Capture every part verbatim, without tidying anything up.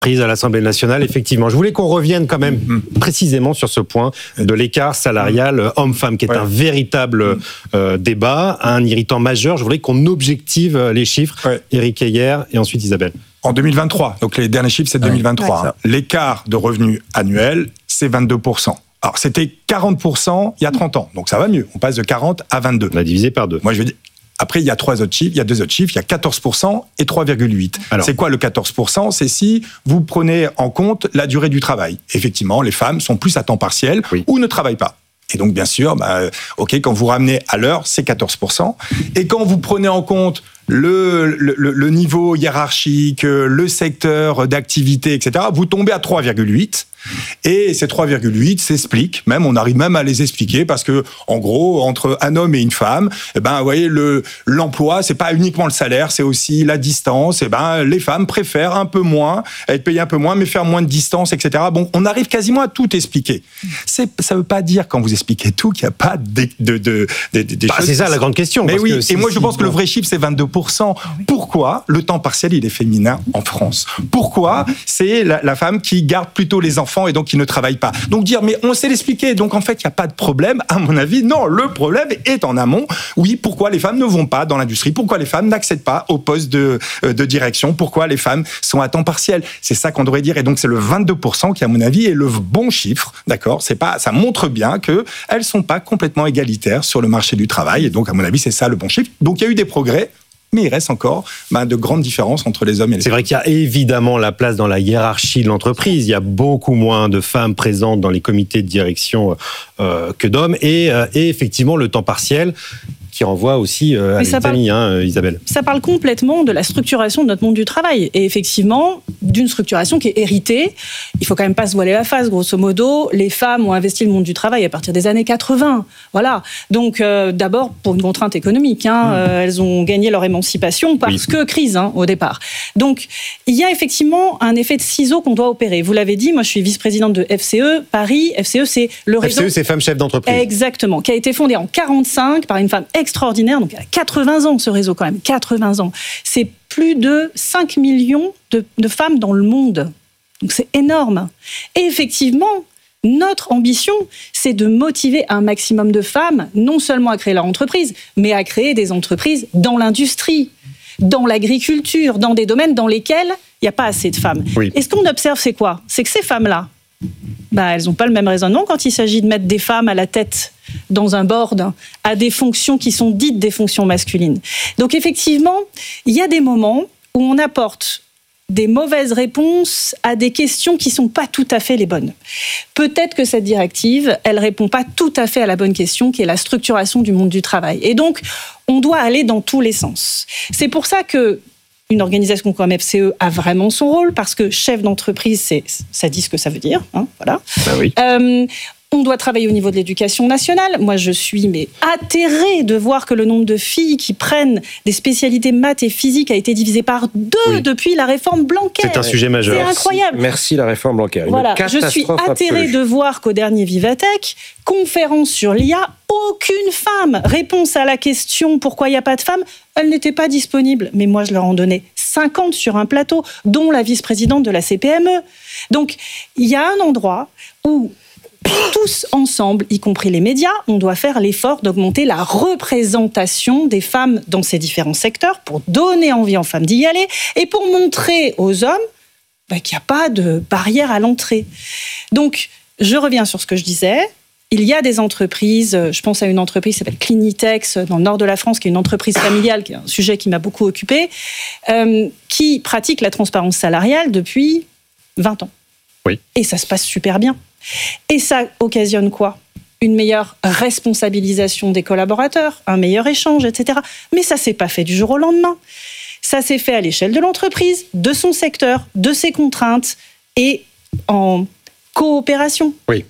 prise à l'Assemblée nationale, effectivement. Je voulais qu'on revienne quand même mmh. précisément sur ce point de l'écart salarial homme-femme, qui est ouais. un véritable euh, débat, un irritant majeur. Je voulais qu'on objective les chiffres. Ouais. Éric Heyer et ensuite Isabelle. En deux mille vingt-trois, donc les derniers chiffres, c'est deux mille vingt-trois. Ouais, hein. L'écart de revenus annuel, c'est vingt-deux pour cent. Alors, c'était quarante pour cent il y a trente ans, donc ça va mieux. On passe de quarante à vingt-deux. On a divisé par deux. Moi, je veux dire... Après, il y a trois autres chiffres, il y a deux autres chiffres, il y a quatorze pour cent et trois virgule huit pour cent. Alors, c'est quoi le quatorze pour cent ? C'est si vous prenez en compte la durée du travail. Effectivement, les femmes sont plus à temps partiel oui. ou ne travaillent pas. Et donc, bien sûr, bah, ok, quand vous ramenez à l'heure, c'est quatorze pour cent. Et quand vous prenez en compte le, le, le niveau hiérarchique, le secteur d'activité, et cetera, vous tombez à trois virgule huit pour cent. Et ces trois virgule huit s'expliquent, même on arrive même à les expliquer parce que en gros entre un homme et une femme, eh ben vous voyez le l'emploi c'est pas uniquement le salaire, c'est aussi la distance. Et eh ben les femmes préfèrent un peu moins, être payées un peu moins, mais faire moins de distance, et cetera. Bon, on arrive quasiment à tout expliquer. C'est ça veut pas dire quand vous expliquez tout qu'il y a pas de de de, de, de bah, choses. C'est ça la grande question. Mais parce oui. Que et si, moi je si, pense bon. que le vrai chiffre c'est vingt-deux pour cent. Pourquoi le temps partiel il est féminin en France ? Pourquoi c'est la, la femme qui garde plutôt les enfants et donc qui ne travaillent pas. Donc dire, mais on sait l'expliquer, donc en fait, il n'y a pas de problème, à mon avis. Non, le problème est en amont. Oui, pourquoi les femmes ne vont pas dans l'industrie ? Pourquoi les femmes n'accèdent pas au poste de, de direction ? Pourquoi les femmes sont à temps partiel ? C'est ça qu'on devrait dire. Et donc, c'est le vingt-deux pour cent qui, à mon avis, est le bon chiffre. D'accord ? C'est pas, ça montre bien qu'elles ne sont pas complètement égalitaires sur le marché du travail. Et donc, à mon avis, c'est ça le bon chiffre. Donc, il y a eu des progrès. Mais il reste encore bah, de grandes différences entre les hommes et les femmes. C'est vrai qu'il y a évidemment la place dans la hiérarchie de l'entreprise. Il y a beaucoup moins de femmes présentes dans les comités de direction euh, que d'hommes. Et, euh, et effectivement, le temps partiel qui renvoie aussi euh, à l'économie, hein, Isabelle. Ça parle complètement de la structuration de notre monde du travail. Et effectivement, d'une structuration qui est héritée. Il faut quand même pas se voiler la face, grosso modo. Les femmes ont investi le monde du travail à partir des années quatre-vingts. Voilà. Donc, euh, d'abord, pour une contrainte économique. Hein, mmh. euh, elles ont gagné leur émancipation parce oui. que crise, hein, au départ. Donc, il y a effectivement un effet de ciseau qu'on doit opérer. Vous l'avez dit, moi, je suis vice-présidente de F C E Paris. F C E, c'est le réseau... F C E, c'est Femmes Chefs d'entreprise. Exactement. Qui a été fondé en quarante-cinq par une femme extraordinaire. Donc, elle a quatre-vingts ans, ce réseau, quand même. quatre-vingts ans. C'est plus de cinq millions de, de femmes dans le monde. Donc, c'est énorme. Et effectivement, notre ambition, c'est de motiver un maximum de femmes, non seulement à créer leur entreprise, mais à créer des entreprises dans l'industrie, dans l'agriculture, dans des domaines dans lesquels il n'y a pas assez de femmes. Oui. Et ce qu'on observe, c'est quoi ? C'est que ces femmes-là, bah, elles n'ont pas le même raisonnement quand il s'agit de mettre des femmes à la tête dans un board, à des fonctions qui sont dites des fonctions masculines. Donc effectivement, il y a des moments où on apporte des mauvaises réponses à des questions qui ne sont pas tout à fait les bonnes. Peut-être que cette directive, elle ne répond pas tout à fait à la bonne question, qui est la structuration du monde du travail. Et donc, on doit aller dans tous les sens. C'est pour ça que une organisation comme F C E a vraiment son rôle, parce que chef d'entreprise, c'est, ça dit ce que ça veut dire. Hein, voilà. Ben oui. Euh, On doit travailler au niveau de l'éducation nationale. Moi, je suis mais atterrée de voir que le nombre de filles qui prennent des spécialités maths et physique a été divisé par deux oui. depuis la réforme Blanquer. C'est un sujet majeur. C'est incroyable. Merci la réforme Blanquer. Voilà, je suis atterrée absolue. de voir qu'au dernier Vivatech, conférence sur l'I A, aucune femme. Réponse à la question pourquoi il n'y a pas de femmes, elle n'était pas disponible. Mais moi, je leur en donnais cinquante sur un plateau, dont la vice-présidente de la C P M E. Donc, il y a un endroit où tous ensemble, y compris les médias, on doit faire l'effort d'augmenter la représentation des femmes dans ces différents secteurs pour donner envie aux femmes d'y aller et pour montrer aux hommes bah, qu'il n'y a pas de barrière à l'entrée. Donc, je reviens sur ce que je disais. Il y a des entreprises, je pense à une entreprise qui s'appelle Clinitex dans le nord de la France, qui est une entreprise familiale, qui est un sujet qui m'a beaucoup occupée, euh, qui pratique la transparence salariale depuis vingt ans. Oui. Et ça se passe super bien. Et ça occasionne quoi ? Une meilleure responsabilisation des collaborateurs, un meilleur échange, et cetera. Mais ça ne s'est pas fait du jour au lendemain. Ça s'est fait à l'échelle de l'entreprise, de son secteur, de ses contraintes et en coopération. Oui.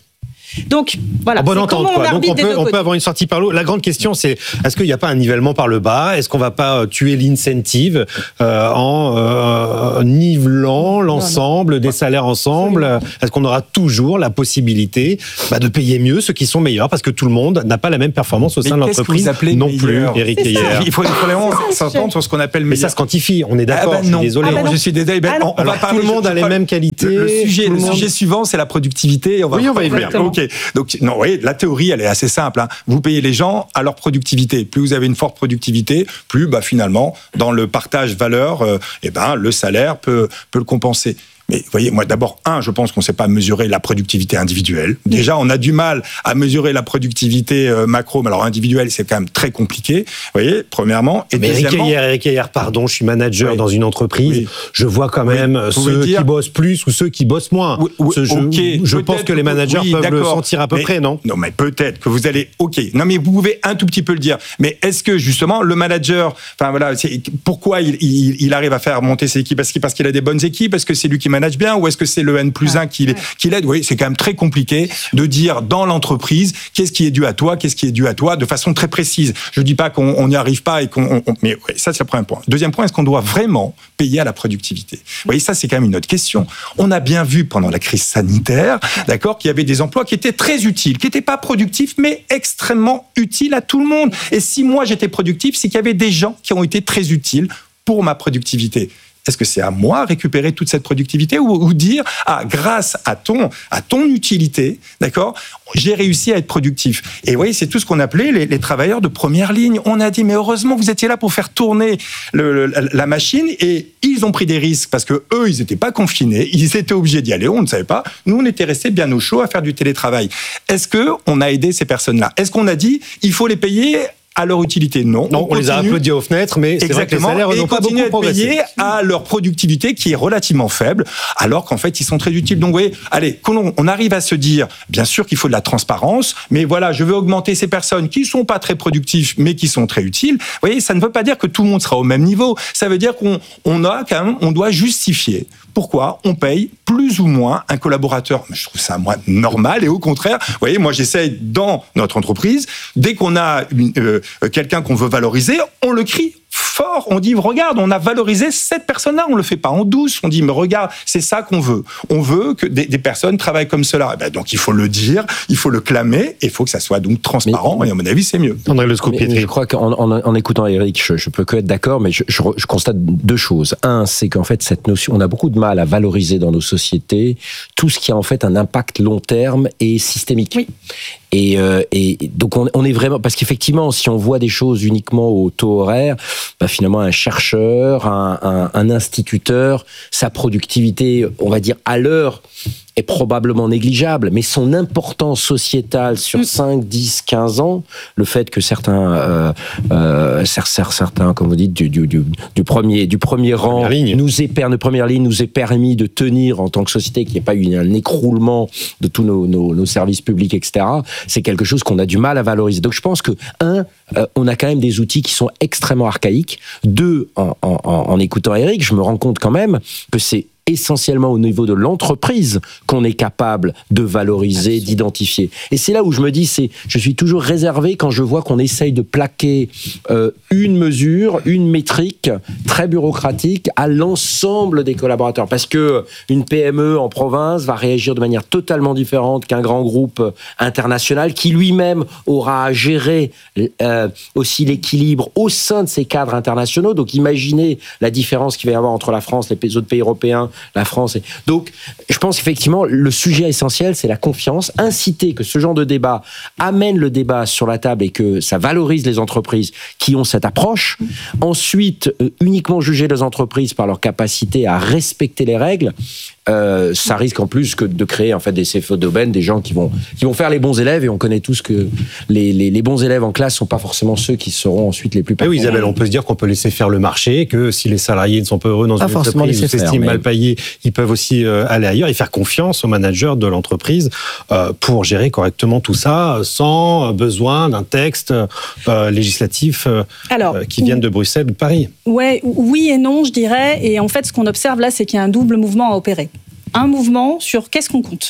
Donc, voilà. En bonne entente, on quoi. Donc, on peut, on côtés. peut avoir une sortie par le haut. La grande question, c'est est-ce qu'il n'y a pas un nivellement par le bas ? Est-ce qu'on ne va pas tuer l'incentive euh, en euh, nivelant l'ensemble des salaires ensemble ? Absolument. Est-ce qu'on aura toujours la possibilité bah, de payer mieux ceux qui sont meilleurs parce que tout le monde n'a pas la même performance au sein Mais de l'entreprise non meilleur. Plus, Éric Heyer. Il faut, il faut vraiment s'entendre sur ce qu'on appelle meilleur. Mais ça se quantifie, on est d'accord, ah ben je suis désolé. Ah ben je suis désolé. Ben, ah on, on Alors, va parler, tout le monde je, a les mêmes qualités. Le, le sujet, le, le monde... sujet suivant, c'est la productivité. On va oui, on va y venir. Ok. Donc, non, vous voyez, la théorie, elle est assez simple. Hein. Vous payez les gens à leur productivité. Plus vous avez une forte productivité, plus, bah, finalement, dans le partage valeur, euh, eh ben, le salaire peut, peut le compenser. Mais vous voyez, moi d'abord, un, je pense qu'on ne sait pas mesurer la productivité individuelle. Déjà, on a du mal à mesurer la productivité euh, macro, mais alors individuelle, c'est quand même très compliqué. Vous voyez, premièrement. Et mais deuxièmement... Éric Heyer, Éric Heyer, pardon, je suis manager oui. dans une entreprise. Oui. Je vois quand même oui. ceux dire... qui bossent plus ou ceux qui bossent moins. Oui, oui, Ce, je okay. je pense que les managers oui, peuvent le sentir à peu mais, près, non ? Non, mais peut-être que vous allez... OK. Non, mais vous pouvez un tout petit peu le dire. Mais est-ce que, justement, le manager... Enfin, voilà, c'est, pourquoi il, il, il arrive à faire monter ses équipes ? Est-ce parce qu'il a des bonnes équipes ? Est-ce que c'est lui qui manage bien ? Ou est-ce que c'est le N plus un qui, qui l'aide. Oui, c'est quand même très compliqué de dire dans l'entreprise qu'est-ce qui est dû à toi, qu'est-ce qui est dû à toi, de façon très précise. Je ne dis pas qu'on n'y arrive pas et qu'on, on, mais ouais, ça c'est le premier point. Deuxième point, est-ce qu'on doit vraiment payer à la productivité ? Vous voyez, ça c'est quand même une autre question. On a bien vu pendant la crise sanitaire, d'accord, qu'il y avait des emplois qui étaient très utiles, qui n'étaient pas productifs, mais extrêmement utiles à tout le monde. Et si moi j'étais productif, c'est qu'il y avait des gens qui ont été très utiles pour ma productivité. Est-ce que c'est à moi de récupérer toute cette productivité ou, ou dire, ah, grâce à ton, à ton utilité, d'accord, j'ai réussi à être productif. Et vous voyez, c'est tout ce qu'on appelait les, les travailleurs de première ligne. On a dit, mais heureusement, vous étiez là pour faire tourner le, le, la machine et ils ont pris des risques parce que eux, ils n'étaient pas confinés, ils étaient obligés d'y aller, on ne savait pas. Nous, on était restés bien au chaud à faire du télétravail. Est-ce qu'on a aidé ces personnes-là ? Est-ce qu'on a dit, il faut les payer à leur utilité? Non. Non, on, on les a applaudis aux fenêtres, mais c'est vrai que les salaires n'ont pas beaucoup progressé. Et continuer à payer à leur productivité qui est relativement faible, alors qu'en fait, ils sont très utiles. Donc, vous voyez, allez, on, on arrive à se dire, bien sûr qu'il faut de la transparence, mais voilà, je veux augmenter ces personnes qui ne sont pas très productives, mais qui sont très utiles. Vous voyez, ça ne veut pas dire que tout le monde sera au même niveau. Ça veut dire qu'on on a quand même, on doit justifier pourquoi on paye plus ou moins un collaborateur. Je trouve ça, moi, normal. Et au contraire, vous voyez, moi, j'essaye dans notre entreprise, dès qu'on a une, euh, quelqu'un qu'on veut valoriser, on le crie fort. On dit, regarde, on a valorisé cette personne-là. On le fait pas en douce. On dit, mais regarde, c'est ça qu'on veut. On veut que des, des personnes travaillent comme cela. Et ben, donc, il faut le dire, il faut le clamer, et il faut que ça soit donc transparent. Mais, et à mon avis, c'est mieux. André Lescaut-Pietri. Je crois qu'en en, en écoutant Éric, je, je peux que être d'accord, mais je, je, je constate deux choses. Un, c'est qu'en fait, cette notion, on a beaucoup de mal à valoriser dans nos sociétés tout ce qui a en fait un impact long terme et systémique. Oui. Et, euh, et donc on, on est vraiment, parce qu'effectivement, si on voit des choses uniquement au taux horaire, bah finalement un chercheur, un, un, un instituteur, sa productivité, on va dire à l'heure, est probablement négligeable, mais son importance sociétale sur cinq, dix, quinze ans, le fait que certains, euh, euh, certains, comme vous dites, du, du, du, du premier, du premier rang, nous ait permis, de première ligne, nous ait permis de tenir en tant que société, qu'il n'y ait pas eu un écroulement de tous nos, nos, nos services publics, et cetera. C'est quelque chose qu'on a du mal à valoriser. Donc je pense que un, euh, on a quand même des outils qui sont extrêmement archaïques. Deux, en, en, en écoutant Éric, je me rends compte quand même que c'est essentiellement au niveau de l'entreprise qu'on est capable de valoriser, d'identifier. Et c'est là où je me dis, c'est, je suis toujours réservé quand je vois qu'on essaye de plaquer euh, une mesure, une métrique très bureaucratique à l'ensemble des collaborateurs. Parce que une P M E en province va réagir de manière totalement différente qu'un grand groupe international qui lui-même aura à gérer euh, aussi l'équilibre au sein de ces cadres internationaux. Donc imaginez la différence qu'il va y avoir entre la France, les autres pays européens, la France. Et... Donc, je pense effectivement, le sujet essentiel, c'est la confiance. Inciter que ce genre de débat amène le débat sur la table et que ça valorise les entreprises qui ont cette approche. Ensuite, euh, uniquement juger les entreprises par leur capacité à respecter les règles, euh, ça risque en plus que de créer en fait des C F O d'aubaine, des gens qui vont qui vont faire les bons élèves, et on connaît tous que les, les, les bons élèves en classe sont pas forcément ceux qui seront ensuite les plus performants. Oui, Isabelle, on peut se dire qu'on peut laisser faire le marché, que si les salariés ne sont pas heureux dans pas une entreprise ou s'estiment mais... mal payés, ils peuvent aussi euh, aller ailleurs et faire confiance aux managers de l'entreprise euh, pour gérer correctement tout ça sans besoin d'un texte euh, législatif euh, Alors, euh, qui vienne de Bruxelles ou de Paris. Ouais, oui et non, je dirais. Et en fait, ce qu'on observe là, c'est qu'il y a un double mouvement à opérer. Un mouvement sur qu'est-ce qu'on compte.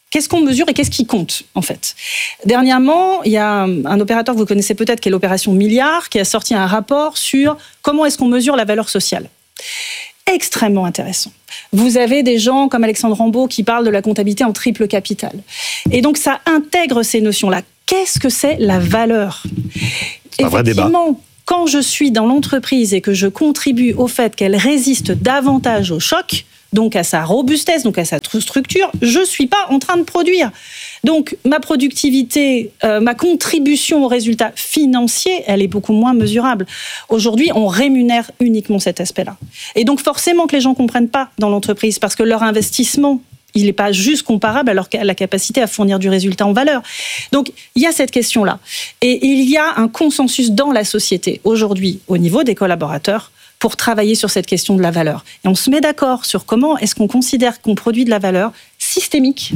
Qu'est-ce qu'on mesure et qu'est-ce qui compte, en fait? Dernièrement, il y a un opérateur que vous connaissez peut-être, qui est l'opération Milliard, qui a sorti un rapport sur comment est-ce qu'on mesure la valeur sociale. Extrêmement intéressant. Vous avez des gens comme Alexandre Rambaud qui parlent de la comptabilité en triple capital. Et donc, ça intègre ces notions-là. Qu'est-ce que c'est la valeur? C'est un vrai débat. Quand je suis dans l'entreprise et que je contribue au fait qu'elle résiste davantage au choc, donc à sa robustesse, donc à sa structure, je ne suis pas en train de produire. Donc ma productivité, euh, ma contribution au résultat financier, elle est beaucoup moins mesurable. Aujourd'hui, on rémunère uniquement cet aspect-là. Et donc forcément que les gens ne comprennent pas dans l'entreprise, parce que leur investissement, il n'est pas juste comparable à, leur, à la capacité à fournir du résultat en valeur. Donc, il y a cette question-là. Et il y a un consensus dans la société, aujourd'hui, au niveau des collaborateurs, pour travailler sur cette question de la valeur. Et on se met d'accord sur comment est-ce qu'on considère qu'on produit de la valeur systémique,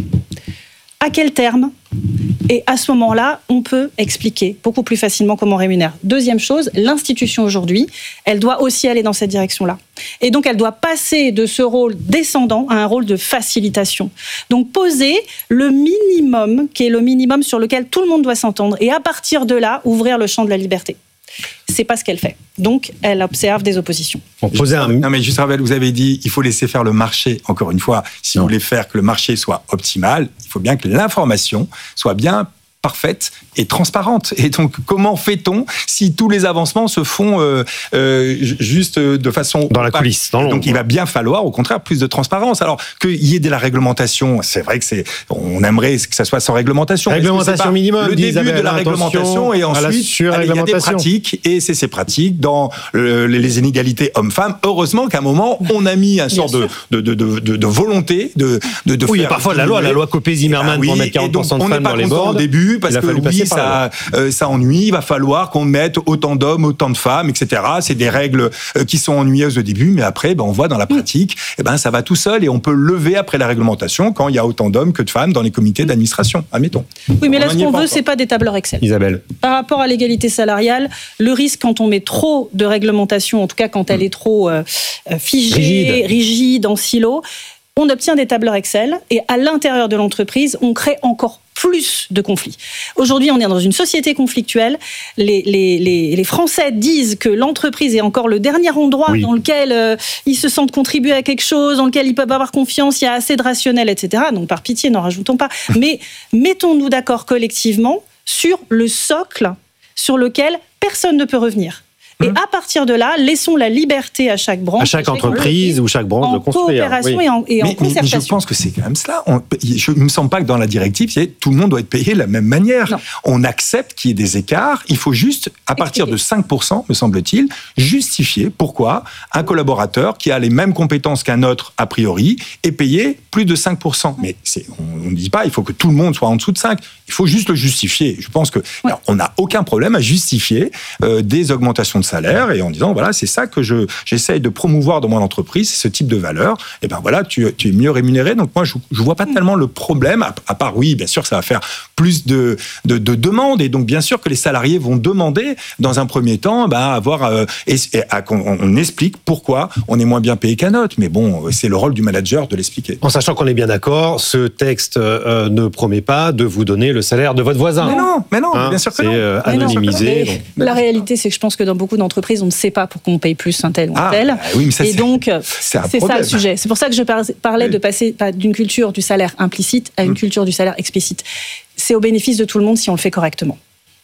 à quel terme, et à ce moment-là, on peut expliquer beaucoup plus facilement comment on rémunère. Deuxième chose, l'institution aujourd'hui, elle doit aussi aller dans cette direction-là. Et donc, elle doit passer de ce rôle descendant à un rôle de facilitation. Donc, poser le minimum, qui est le minimum sur lequel tout le monde doit s'entendre, et à partir de là, ouvrir le champ de la liberté. C'est pas ce qu'elle fait. Donc, elle observe des oppositions. On posait un... Non, mais juste Ravel, vous avez dit, il faut laisser faire le marché. Encore une fois, si non. vous voulez faire que le marché soit optimal, il faut bien que l'information soit bien parfaite et transparente. Et donc, comment fait-on si tous les avancements se font euh, euh, juste de façon... Dans la coulisse, dans l'ombre. Donc, il va bien falloir, au contraire, plus de transparence. Alors, qu'il y ait de la réglementation, c'est vrai que c'est... On aimerait que ça soit sans réglementation. Réglementation minimum, le début de la réglementation et ensuite, allez, il y a des pratiques, et c'est ces pratiques dans le, les inégalités hommes-femmes. Heureusement qu'à un moment, on a mis un sort de, de, de, de, de, de volonté de, de, de oui, faire... Oui, parfois, la loi, la loi Copé-Zimmermann ah, oui, pour mettre quarante pour cent de femmes dans les boards. Au début, parce que oui, ça, euh, ça ennuie, il va falloir qu'on mette autant d'hommes, autant de femmes, et cetera. C'est des règles euh, qui sont ennuyeuses au début, mais après, ben, on voit dans la pratique, eh ben, ça va tout seul et on peut lever après la réglementation quand il y a autant d'hommes que de femmes dans les comités d'administration, admettons. Oui, mais là, ce qu'on veut, c'est pas des tableurs Excel. Isabelle. Par rapport à l'égalité salariale, le risque quand on met trop de réglementation, en tout cas quand elle est trop euh, figée, rigide. rigide, en silo, on obtient des tableurs Excel et à l'intérieur de l'entreprise, on crée encore plus de conflits. Aujourd'hui, on est dans une société conflictuelle. Les, les, les, les Français disent que l'entreprise est encore le dernier endroit oui. dans lequel euh, ils se sentent contribuer à quelque chose, dans lequel ils peuvent avoir confiance, il y a assez de rationnel, et cetera. Donc, par pitié, n'en rajoutons pas. Mais mettons-nous d'accord collectivement sur le socle sur lequel personne ne peut revenir. Et à partir de là, laissons la liberté à chaque branche, à chaque entreprise ou chaque branche de construire. En coopération oui. et en, et mais, en concertation. Mais je pense que c'est quand même cela. On, je, il ne me semble pas que dans la directive, tout le monde doit être payé de la même manière. Non. On accepte qu'il y ait des écarts. Il faut juste, à partir de cinq pour cent, me semble-t-il, justifier pourquoi un collaborateur qui a les mêmes compétences qu'un autre, a priori, est payé plus de cinq pour cent. Mais c'est, on ne dit pas il faut que tout le monde soit en dessous de cinq. Il faut juste le justifier. Je pense qu'on n'a aucun problème à justifier euh, des augmentations de salaire et en disant voilà c'est ça que je j'essaye de promouvoir dans mon entreprise, c'est ce type de valeur. Et ben voilà tu, tu es mieux rémunéré. Donc moi je je vois pas tellement le problème à, à part oui bien sûr ça va faire plus de, de de demandes et donc bien sûr que les salariés vont demander dans un premier temps ben avoir euh, et, et à, qu'on on explique pourquoi on est moins bien payé qu'un autre. Mais bon c'est le rôle du manager de l'expliquer. En sachant qu'on est bien d'accord, ce texte euh, ne promet pas de vous donner le salaire de votre voisin. Mais non mais non hein, bien sûr que c'est non. Euh, anonymisé. Non, donc, la réalité c'est que je pense que dans beaucoup d'entreprises on ne sait pas pourquoi on paye plus un tel ou un ah, tel. Bah oui, mais ça, et c'est, donc, c'est, c'est ça le sujet. C'est pour ça que je parlais oui. de passer d'une culture du salaire implicite à une mmh. culture du salaire explicite. C'est au bénéfice de tout le monde si on le fait correctement.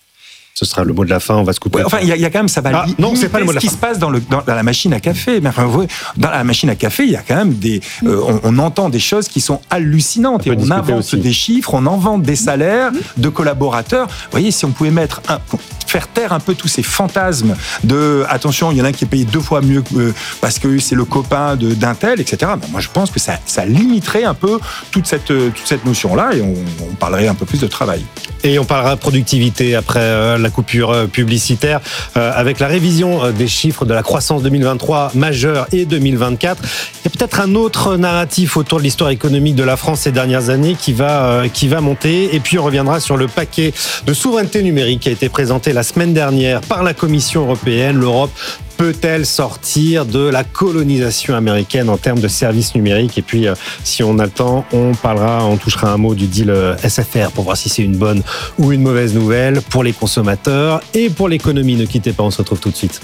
Ce sera le mot de la fin, on va se couper. Ouais, enfin, il y, y a quand même, ça va ah, non, c'est pas le mot de la ce qui fin. se passe dans, le, dans, dans la machine à café. Dans la machine à café, il y a quand même des. Euh, on, on entend des choses qui sont hallucinantes. On et on invente aussi. des chiffres, on invente des salaires de collaborateurs. Vous voyez, si on pouvait mettre un. faire taire un peu tous ces fantasmes de attention, il y en a un qui est payé deux fois mieux que, parce que c'est le copain de, d'un tel, et cetera. Ben moi, je pense que ça, ça limiterait un peu toute cette, toute cette notion-là et on, on parlerait un peu plus de travail. Et on parlera productivité après euh, la coupure euh, publicitaire euh, avec la révision euh, des chiffres de la croissance deux mille vingt-trois majeure et deux mille vingt-quatre. Il y a peut-être un autre narratif autour de l'histoire économique de la France ces dernières années qui va, euh, qui va monter. Et puis on reviendra sur le paquet de souveraineté numérique qui a été présenté la semaine dernière par la Commission européenne. L'Europe peut-elle sortir de la colonisation américaine en termes de services numériques? Et puis, euh, si on a le temps, on parlera, on touchera un mot du deal euh, S F R pour voir si c'est une bonne ou une mauvaise nouvelle pour les consommateurs et pour l'économie. Ne quittez pas, on se retrouve tout de suite.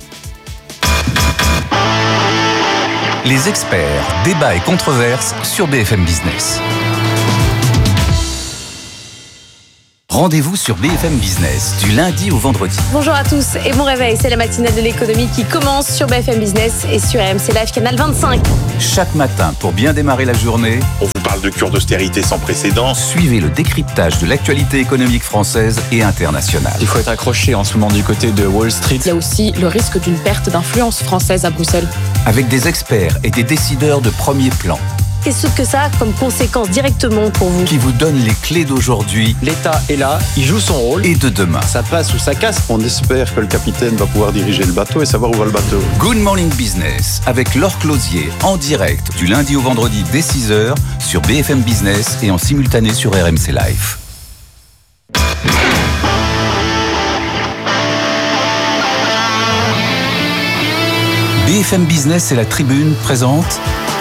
Les experts, débats et controverses sur B F M Business. Rendez-vous sur B F M Business du lundi au vendredi. Bonjour à tous et bon réveil, c'est la matinale de l'économie qui commence sur B F M Business et sur R M C Live Canal vingt-cinq. Chaque matin, pour bien démarrer la journée, on vous parle de cure d'austérité sans précédent. Suivez le décryptage de l'actualité économique française et internationale. Il faut être accroché en ce moment du côté de Wall Street. Il y a aussi le risque d'une perte d'influence française à Bruxelles. Avec des experts et des décideurs de premier plan. Qu'est-ce que ça a comme conséquence directement pour vous? Qui vous donne les clés d'aujourd'hui. L'État est là, il joue son rôle. Et de demain. Ça passe ou ça casse. On espère que le capitaine va pouvoir diriger le bateau et savoir où va le bateau. Good Morning Business avec Laure Closier en direct du lundi au vendredi dès six heures sur B F M Business et en simultané sur R M C Live. B F M Business et la Tribune présente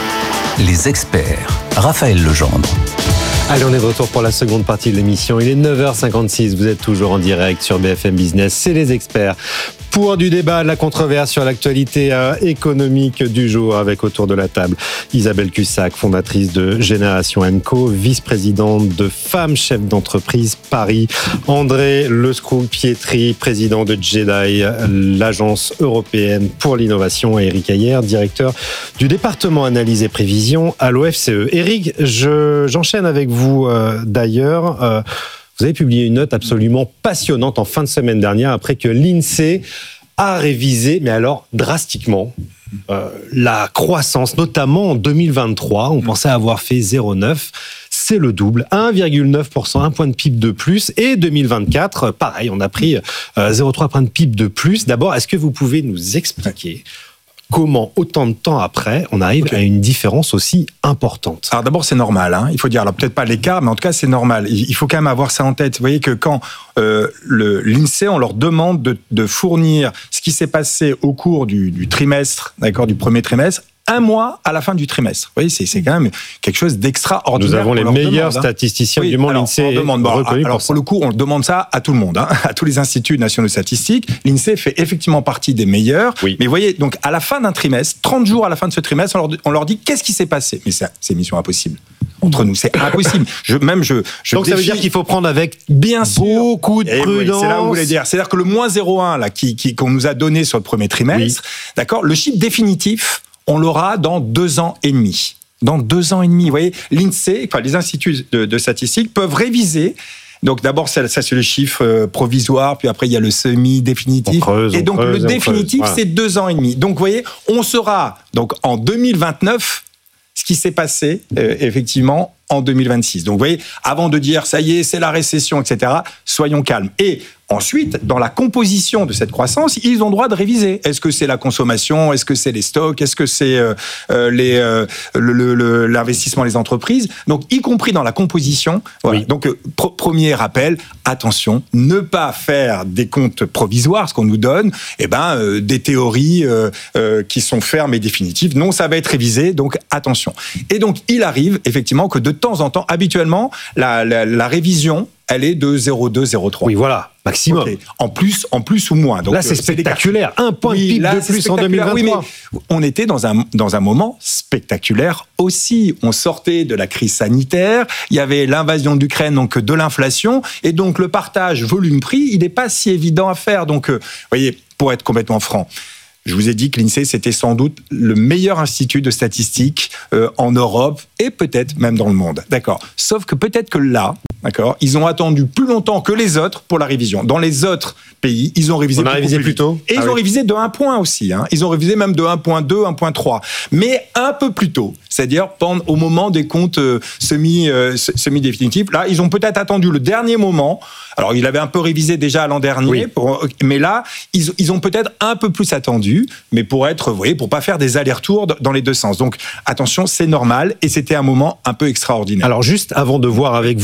les experts. Raphaël Legendre. Allez, on est de retour pour la seconde partie de l'émission. Il est neuf heures cinquante-six, vous êtes toujours en direct sur B F M Business. C'est les experts. Pour du débat, de la controverse sur l'actualité euh, économique du jour avec autour de la table Isabelle Cussac, fondatrice de Génération and Co, vice-présidente de Femmes Chefs d'entreprise Paris, André Lescroux-Pietri, président de Jedi, l'agence européenne pour l'innovation, et Eric Ayer, directeur du département analyse et prévision à l'O F C E. Eric, je, j'enchaîne avec vous euh, d'ailleurs. Euh, Vous avez publié une note absolument passionnante en fin de semaine dernière après que l'INSEE a révisé, mais alors drastiquement, euh, la croissance, notamment en deux mille vingt-trois. On pensait avoir fait zéro virgule neuf. C'est le double, un virgule neuf pour cent, un point de P I B de plus. Et deux mille vingt-quatre, pareil, on a pris euh, zéro virgule trois point de P I B de plus. D'abord, est-ce que vous pouvez nous expliquer comment, autant de temps après, on arrive okay. à une différence aussi importante? Alors d'abord, c'est normal, hein. Il faut dire, alors peut-être pas l'écart, mais en tout cas, c'est normal. Il faut quand même avoir ça en tête. Vous voyez que quand euh, le, l'INSEE, on leur demande de, de fournir ce qui s'est passé au cours du, du trimestre, d'accord, du premier trimestre, un mois à la fin du trimestre. Vous voyez, c'est, c'est quand même quelque chose d'extraordinaire. Nous avons les meilleurs demande, statisticiens hein. du monde. Alors, l'INSEE demande, bon, alors pour, pour le coup, on demande ça à tout le monde, hein, à tous les instituts nationaux de statistiques. L'INSEE fait effectivement partie des meilleurs. Oui. Mais vous voyez, donc à la fin d'un trimestre, trente jours à la fin de ce trimestre, on leur, on leur dit qu'est-ce qui s'est passé. Mais c'est, c'est mission impossible. Entre nous, c'est impossible. Je, même je, je Donc défie... ça veut dire qu'il faut prendre avec bien sûr beaucoup de et prudence. Oui, c'est là où vous voulez dire. C'est-à-dire que le moins zéro virgule un là, qui, qui, qu'on nous a donné sur le premier trimestre, oui. d'accord, le chiffre définitif, on l'aura dans deux ans et demi. Dans deux ans et demi, vous voyez, l'INSEE, enfin les instituts de, de statistiques peuvent réviser. Donc d'abord, ça, ça c'est le chiffre euh, provisoire, puis après il y a le semi-définitif. Creuse, et donc creuse, le définitif, voilà. C'est deux ans et demi. Donc vous voyez, on saura donc en deux mille vingt-neuf ce qui s'est passé euh, effectivement en deux mille vingt-six. Donc vous voyez, avant de dire ça y est, c'est la récession, et cetera, soyons calmes. Et ensuite, dans la composition de cette croissance, ils ont droit de réviser. Est-ce que c'est la consommation? Est-ce que c'est les stocks? Est-ce que c'est euh, les, euh, le, le, le, l'investissement des entreprises? Donc, y compris dans la composition. Voilà. Oui. Donc, euh, pr- premier rappel, attention, ne pas faire des comptes provisoires, ce qu'on nous donne, eh ben, euh, des théories euh, euh, qui sont fermes et définitives. Non, ça va être révisé, donc attention. Et donc, il arrive effectivement que de temps en temps, habituellement, la, la, la révision, elle est de zéro virgule deux, zéro virgule trois. Oui, voilà, maximum. Okay. En plus, en plus ou moins. Donc, là, c'est spectaculaire. Un point oui, de P I B de plus en deux mille vingt-trois. Oui, mais on était dans un, dans un moment spectaculaire aussi. On sortait de la crise sanitaire. Il y avait l'invasion d'Ukraine, donc de l'inflation. Et donc, le partage volume-prix, il n'est pas si évident à faire. Donc, vous voyez, pour être complètement franc, je vous ai dit que l'INSEE, c'était sans doute le meilleur institut de statistiques euh, en Europe et peut-être même dans le monde. D'accord. Sauf que peut-être que là, d'accord, ils ont attendu plus longtemps que les autres pour la révision. Dans les autres pays, ils ont révisé, On a révisé plus, plus tôt. Et ah ils ont oui. révisé de un point aussi. Hein. Ils ont révisé même de un virgule deux, un virgule trois. Mais un peu plus tôt. C'est-à-dire pendant, au moment des comptes euh, semi, euh, semi-définitifs. Là, ils ont peut-être attendu le dernier moment. Alors, il avait un peu révisé déjà l'an dernier. Oui. Pour, mais là, ils, ils ont peut-être un peu plus attendu. Mais pour être, vous voyez, pour pas faire des allers-retours dans les deux sens. Donc, attention, c'est normal. Et c'était un moment un peu extraordinaire. Alors, juste avant de voir avec vous ce que ça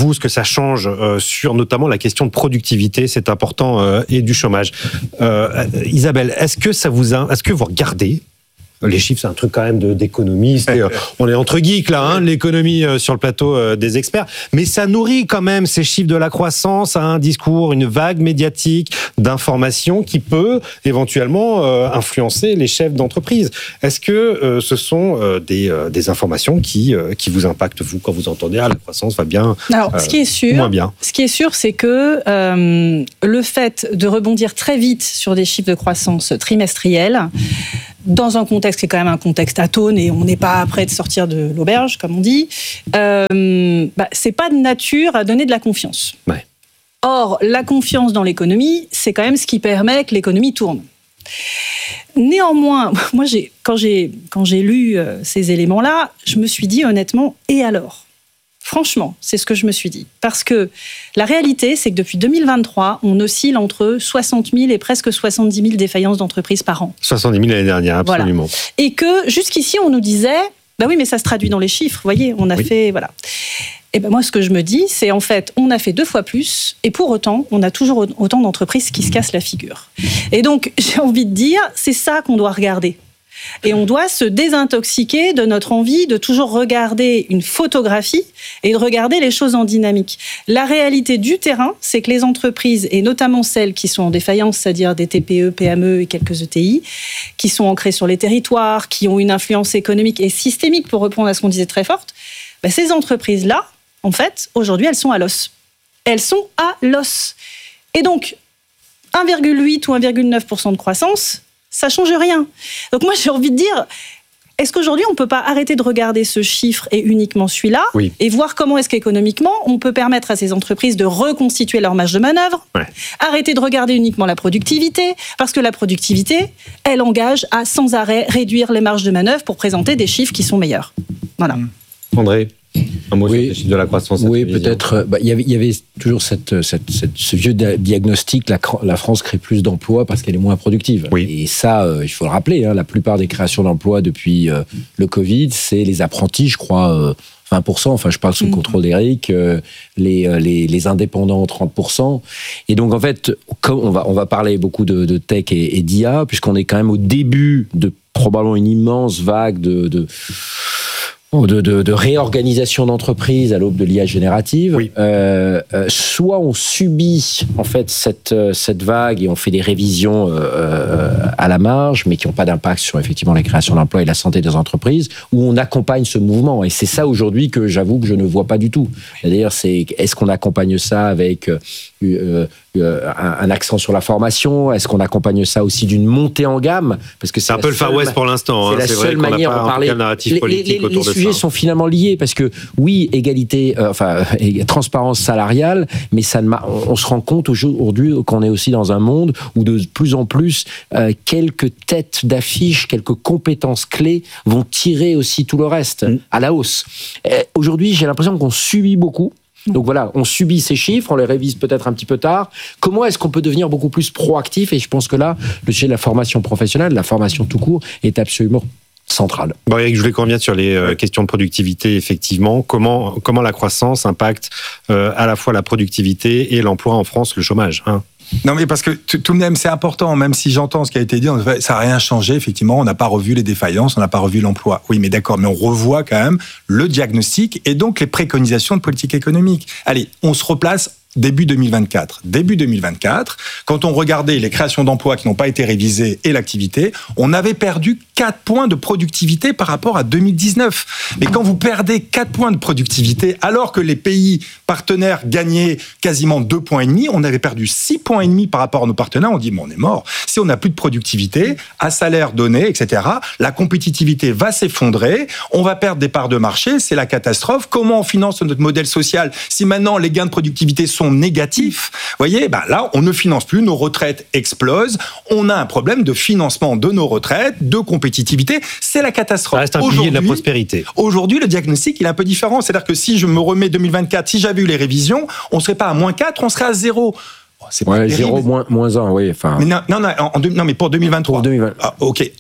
change euh, sur notamment la question de productivité, c'est important, euh, et du chômage. Euh, Isabelle, est-ce que ça vous a, est-ce que vous regardez les chiffres, c'est un truc quand même de, d'économiste. Et, euh, on est entre geeks là, hein, l'économie euh, sur le plateau euh, des experts. Mais ça nourrit quand même ces chiffres de la croissance à un discours, une vague médiatique d'information qui peut éventuellement euh, influencer les chefs d'entreprise. Est-ce que euh, ce sont euh, des, euh, des informations qui, euh, qui vous impactent, vous, quand vous entendez ah, la croissance va bien, Alors, euh, ce qui est sûr, moins bien. Ce qui est sûr, c'est que euh, le fait de rebondir très vite sur des chiffres de croissance trimestriels, dans un contexte qui est quand même un contexte atone et on n'est pas prêt de sortir de l'auberge, comme on dit, euh, bah, c'est pas de nature à donner de la confiance. Ouais. Or, la confiance dans l'économie, c'est quand même ce qui permet que l'économie tourne. Néanmoins, moi, j'ai, quand, j'ai, quand j'ai lu euh, ces éléments-là, je me suis dit honnêtement, et alors ? Franchement, c'est ce que je me suis dit. Parce que la réalité, c'est que depuis deux mille vingt-trois, on oscille entre soixante mille et presque soixante-dix mille défaillances d'entreprises par an. soixante-dix mille l'année dernière, absolument. Voilà. Et que jusqu'ici, on nous disait, bah oui, mais ça se traduit dans les chiffres, vous voyez, on a oui. fait, voilà. Et ben moi, ce que je me dis, c'est en fait, on a fait deux fois plus, et pour autant, on a toujours autant d'entreprises qui se cassent la figure. Et donc, j'ai envie de dire, c'est ça qu'on doit regarder. Et on doit se désintoxiquer de notre envie de toujours regarder une photographie et de regarder les choses en dynamique. La réalité du terrain, c'est que les entreprises, et notamment celles qui sont en défaillance, c'est-à-dire des T P E, P M E et quelques E T I, qui sont ancrées sur les territoires, qui ont une influence économique et systémique, pour répondre à ce qu'on disait très forte, ben ces entreprises-là, en fait, aujourd'hui, elles sont à l'os. Elles sont à l'os. Et donc, un virgule huit ou un virgule neuf pour cent de croissance, ça change rien. Donc moi, j'ai envie de dire, est-ce qu'aujourd'hui, on ne peut pas arrêter de regarder ce chiffre et uniquement celui-là, oui. et voir comment est-ce qu'économiquement, on peut permettre à ces entreprises de reconstituer leur marge de manœuvre, ouais. arrêter de regarder uniquement la productivité, parce que la productivité, elle engage à sans arrêt réduire les marges de manœuvre pour présenter des chiffres qui sont meilleurs. Voilà. André, un mot oui. sur les chiffres de la croissance. Oui, peut-être. Bah, y avait, il y avait toujours cette, cette, cette, ce vieux diagnostic, la, la France crée plus d'emplois parce qu'elle est moins productive. Oui. Et ça, euh, il faut le rappeler, hein, la plupart des créations d'emplois depuis euh, le Covid, c'est les apprentis, je crois, euh, vingt pour cent, enfin je parle sous le contrôle d'Éric, euh, les, les, les indépendants, trente pour cent. Et donc en fait, comme on va, on va parler beaucoup de, de tech et, et d'I A, puisqu'on est quand même au début de probablement une immense vague de... de De, de, de réorganisation d'entreprise à l'aube de l'I A générative, oui. euh, euh, soit on subit en fait cette cette vague et on fait des révisions euh, à la marge, mais qui n'ont pas d'impact sur effectivement la création d'emplois et la santé des entreprises, ou on accompagne ce mouvement. Et c'est ça aujourd'hui que j'avoue que je ne vois pas du tout. D'ailleurs, c'est est-ce qu'on accompagne ça avec euh, euh, un, un accent sur la formation? Est-ce qu'on accompagne ça aussi d'une montée en gamme? Parce que c'est, c'est un peu le Far West pour l'instant. C'est hein. la c'est seule vrai manière de parler. narratif politique les, les, autour les de sujets ça. sont finalement liés parce que oui, égalité, euh, enfin transparence salariale, mais ça ne on, on se rend compte aujourd'hui qu'on est aussi dans un monde où de plus en plus euh, quelques têtes d'affiche, quelques compétences clés vont tirer aussi tout le reste mmh. à la hausse. Et aujourd'hui, j'ai l'impression qu'on subit beaucoup. Donc voilà, on subit ces chiffres, on les révise peut-être un petit peu tard. Comment est-ce qu'on peut devenir beaucoup plus proactif? Et je pense que là, le sujet de la formation professionnelle, la formation tout court, est absolument central. Bon, Eric, je voulais qu'on revienne sur les euh, questions de productivité, effectivement. Comment, comment la croissance impacte euh, à la fois la productivité et l'emploi en France, le chômage, hein? Non, mais parce que tout de même, c'est important, même si j'entends ce qui a été dit, ça n'a rien changé, effectivement, on n'a pas revu les défaillances, on n'a pas revu l'emploi. Oui, mais d'accord, mais on revoit quand même le diagnostic et donc les préconisations de politique économique. Allez, on se replace début deux mille vingt-quatre. Début deux mille vingt-quatre, quand on regardait les créations d'emplois qui n'ont pas été révisées et l'activité, on avait perdu quatre points de productivité par rapport à deux mille dix-neuf. Mais quand vous perdez quatre points de productivité, alors que les pays partenaires gagnaient quasiment deux points et demi, on avait perdu six points et demi par rapport à nos partenaires, on dit, mais on est mort. Si on n'a plus de productivité, à salaire donné, et cetera, la compétitivité va s'effondrer, on va perdre des parts de marché, c'est la catastrophe. Comment on finance notre modèle social si maintenant les gains de productivité sont négatifs? Vous voyez, ben là, on ne finance plus, nos retraites explosent, on a un problème de financement de nos retraites, de compétitivité, c'est la catastrophe. Ça reste un pilier de la prospérité. Aujourd'hui, le diagnostic, il est un peu différent. C'est-à-dire que si je me remets deux mille vingt-quatre, si j'avais eu les révisions, on ne serait pas à moins quatre, on serait à zéro. C'est ouais, zéro, moins, moins un, oui. Enfin... Mais non, non, non, en, en, non, mais pour deux mille vingt-trois. Pour deux mille vingt. Ah, ok.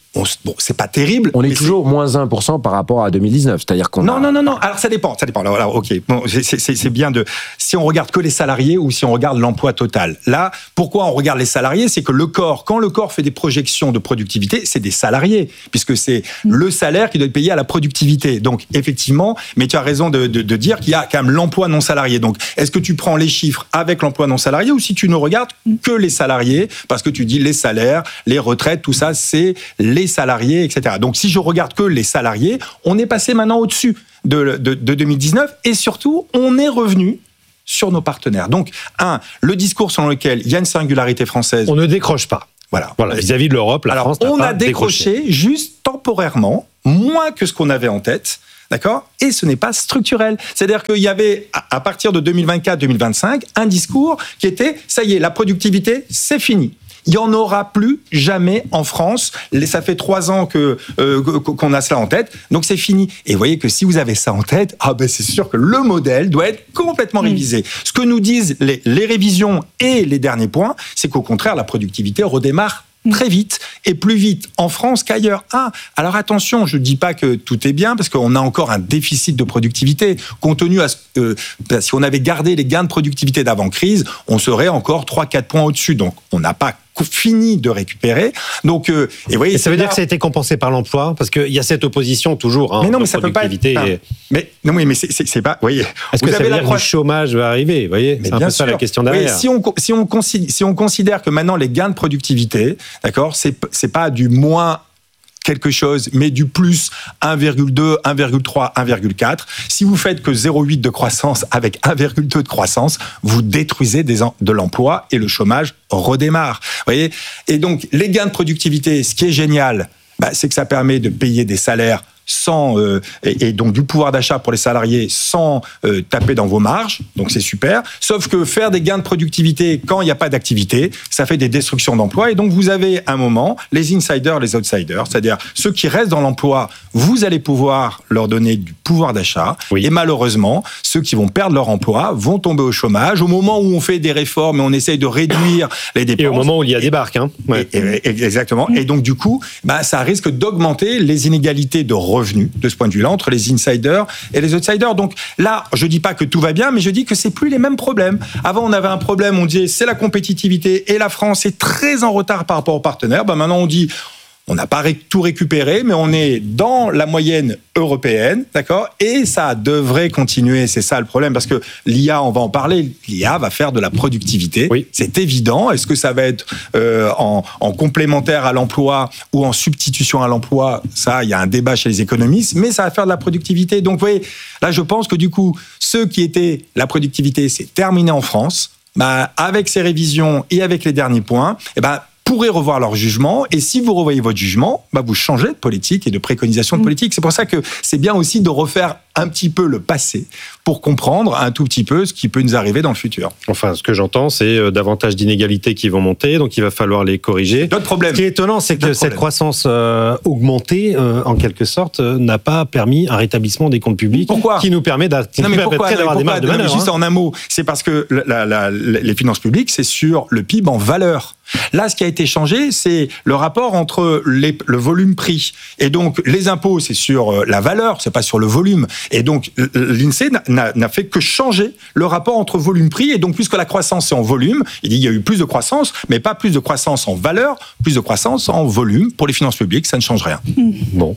On, bon, c'est pas terrible. On est toujours c'est... moins un pour cent par rapport à deux mille dix-neuf, c'est-à-dire qu'on Non, a... non, non, non. Alors, ça dépend, ça dépend. Alors, alors ok, bon, c'est, c'est, c'est bien de... Si on regarde que les salariés ou si on regarde l'emploi total. Là, pourquoi on regarde les salariés? C'est que le corps, quand le corps fait des projections de productivité, c'est des salariés, puisque c'est mmh. le salaire qui doit être payé à la productivité. Donc, effectivement, mais tu as raison de, de, de dire qu'il y a quand même l'emploi non salarié. Donc, est-ce que tu prends les chiffres avec l'emploi non salarié ou si tu ne regardes que les salariés, parce que tu dis les salaires, les retraites, tout ça, c'est les salariés, et cetera. Donc, si je regarde que les salariés, on est passé maintenant au-dessus de, de, de deux mille dix-neuf et surtout, on est revenu sur nos partenaires. Donc, un, le discours selon lequel il y a une singularité française. On ne décroche pas. Voilà. Voilà. Vis-à-vis de l'Europe, la Alors, France n'a on pas a décroché, décroché juste temporairement, moins que ce qu'on avait en tête. D'accord ? Et ce n'est pas structurel. C'est-à-dire qu'il y avait, à partir de deux mille vingt-quatre deux mille vingt-cinq, un discours qui était, ça y est, la productivité, c'est fini. Il n'y en aura plus jamais en France. Ça fait trois ans que, euh, qu'on a cela en tête, donc c'est fini. Et vous voyez que si vous avez ça en tête, ah ben c'est sûr que le modèle doit être complètement révisé. Mmh. Ce que nous disent les, les révisions et les derniers points, c'est qu'au contraire, la productivité redémarre très vite, et plus vite en France qu'ailleurs. Ah, alors attention, je ne dis pas que tout est bien, parce qu'on a encore un déficit de productivité. Compte tenu à ce que, euh, si on avait gardé les gains de productivité d'avant-crise, on serait encore trois à quatre points au-dessus. Donc, on n'a pas fini de récupérer. Donc, euh, et, voyez, et ça veut là... dire que ça a été compensé par l'emploi, parce qu'il y a cette opposition toujours. Hein, mais non, mais ça peut pas être. Et... Mais non, mais c'est, c'est, c'est pas. Voyez. Est-ce que ça veut dire que le chômage va arriver? Vous voyez, mais c'est un peu sûr. Ça la question derrière. Oui, si on si on considère si on considère que maintenant les gains de productivité, d'accord, c'est c'est pas du moins quelque chose, mais du plus un virgule deux, un virgule trois, un virgule quatre. Si vous faites que zéro virgule huit de croissance avec un virgule deux de croissance, vous détruisez des en, de l'emploi et le chômage redémarre. Vous voyez ? Et donc, les gains de productivité, ce qui est génial, bah, c'est que ça permet de payer des salaires sans euh, et, et donc du pouvoir d'achat pour les salariés sans euh, taper dans vos marges, donc c'est super. Sauf que faire des gains de productivité quand il n'y a pas d'activité, ça fait des destructions d'emplois. Et donc vous avez un moment les insiders, les outsiders, c'est-à-dire ceux qui restent dans l'emploi, vous allez pouvoir leur donner du pouvoir d'achat. Oui. Et malheureusement, ceux qui vont perdre leur emploi vont tomber au chômage. Au moment où on fait des réformes et on essaye de réduire les dépenses. Et au moment où il y a des barques. Hein. Ouais. Et, et, exactement. Et donc du coup, bah, ça risque d'augmenter les inégalités de revenus de ce point de vue-là entre les insiders et les outsiders. Donc là, je dis pas que tout va bien, mais je dis que c'est plus les mêmes problèmes. Avant, on avait un problème, on disait c'est la compétitivité et la France est très en retard par rapport aux partenaires. Ben maintenant, on dit on n'a pas tout récupéré, mais on est dans la moyenne européenne, d'accord ? Et ça devrait continuer, c'est ça le problème, parce que l'I A, on va en parler, l'I A va faire de la productivité, oui. C'est évident. Est-ce que ça va être euh, en, en complémentaire à l'emploi ou en substitution à l'emploi ? Ça, il y a un débat chez les économistes, mais ça va faire de la productivité. Donc, vous voyez, là, je pense que du coup, ceux qui étaient la productivité, c'est terminé en France. Bah, avec ces révisions et avec les derniers points, eh ben, pourrez revoir leur jugement, et si vous revoyez votre jugement, bah vous changez de politique et de préconisation de politique. C'est pour ça que c'est bien aussi de refaire un petit peu le passé pour comprendre un tout petit peu ce qui peut nous arriver dans le futur. Enfin, ce que j'entends, c'est davantage d'inégalités qui vont monter, donc il va falloir les corriger. D'autres problèmes. Ce qui est étonnant, c'est que D'autres cette problèmes. croissance euh, augmentée, euh, en quelque sorte, euh, n'a pas permis un rétablissement des comptes publics. Pourquoi ? Qui nous permet d'a- qui non, nous mais pourquoi, d'avoir mais pourquoi, des marges de manœuvre. Juste hein. en un mot, c'est parce que la, la, la, les finances publiques, c'est sur le P I B en valeur. Là, ce qui a été changé, c'est le rapport entre les, le volume prix. Et donc, les impôts, c'est sur la valeur, c'est pas sur le volume. Et donc, l'INSEE n'a, n'a fait que changer le rapport entre volume prix. Et donc, puisque la croissance, c'est en volume, il dit qu'il y a eu plus de croissance, mais pas plus de croissance en valeur, plus de croissance en volume. Pour les finances publiques, ça ne change rien. Mmh. Bon.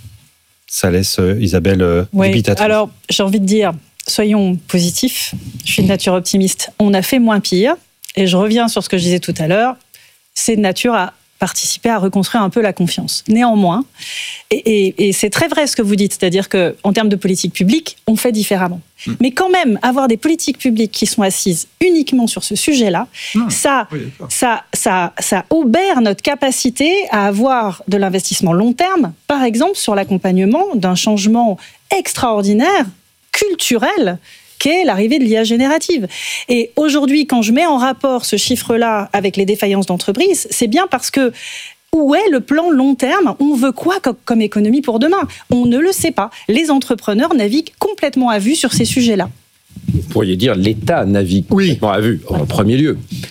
Ça laisse euh, Isabelle euh, oui. dubitative. Alors, j'ai envie de dire, soyons positifs. Je suis de nature optimiste. On a fait moins pire. Et je reviens sur ce que je disais tout à l'heure, c'est de nature à participer à reconstruire un peu la confiance. Néanmoins, et, et, et c'est très vrai ce que vous dites, c'est-à-dire qu'en termes de politique publique, on fait différemment. Mmh. Mais quand même, avoir des politiques publiques qui sont assises uniquement sur ce sujet-là, mmh. ça, oui, ça, ça, ça obère notre capacité à avoir de l'investissement long terme, par exemple sur l'accompagnement d'un changement extraordinaire, culturel, qu'est l'arrivée de l'I A générative. Et aujourd'hui, quand je mets en rapport ce chiffre-là avec les défaillances d'entreprises, c'est bien parce que où est le plan long terme ? On veut quoi comme économie pour demain ? On ne le sait pas. Les entrepreneurs naviguent complètement à vue sur ces sujets-là. Vous pourriez dire l'État navigue complètement à vue, en premier lieu.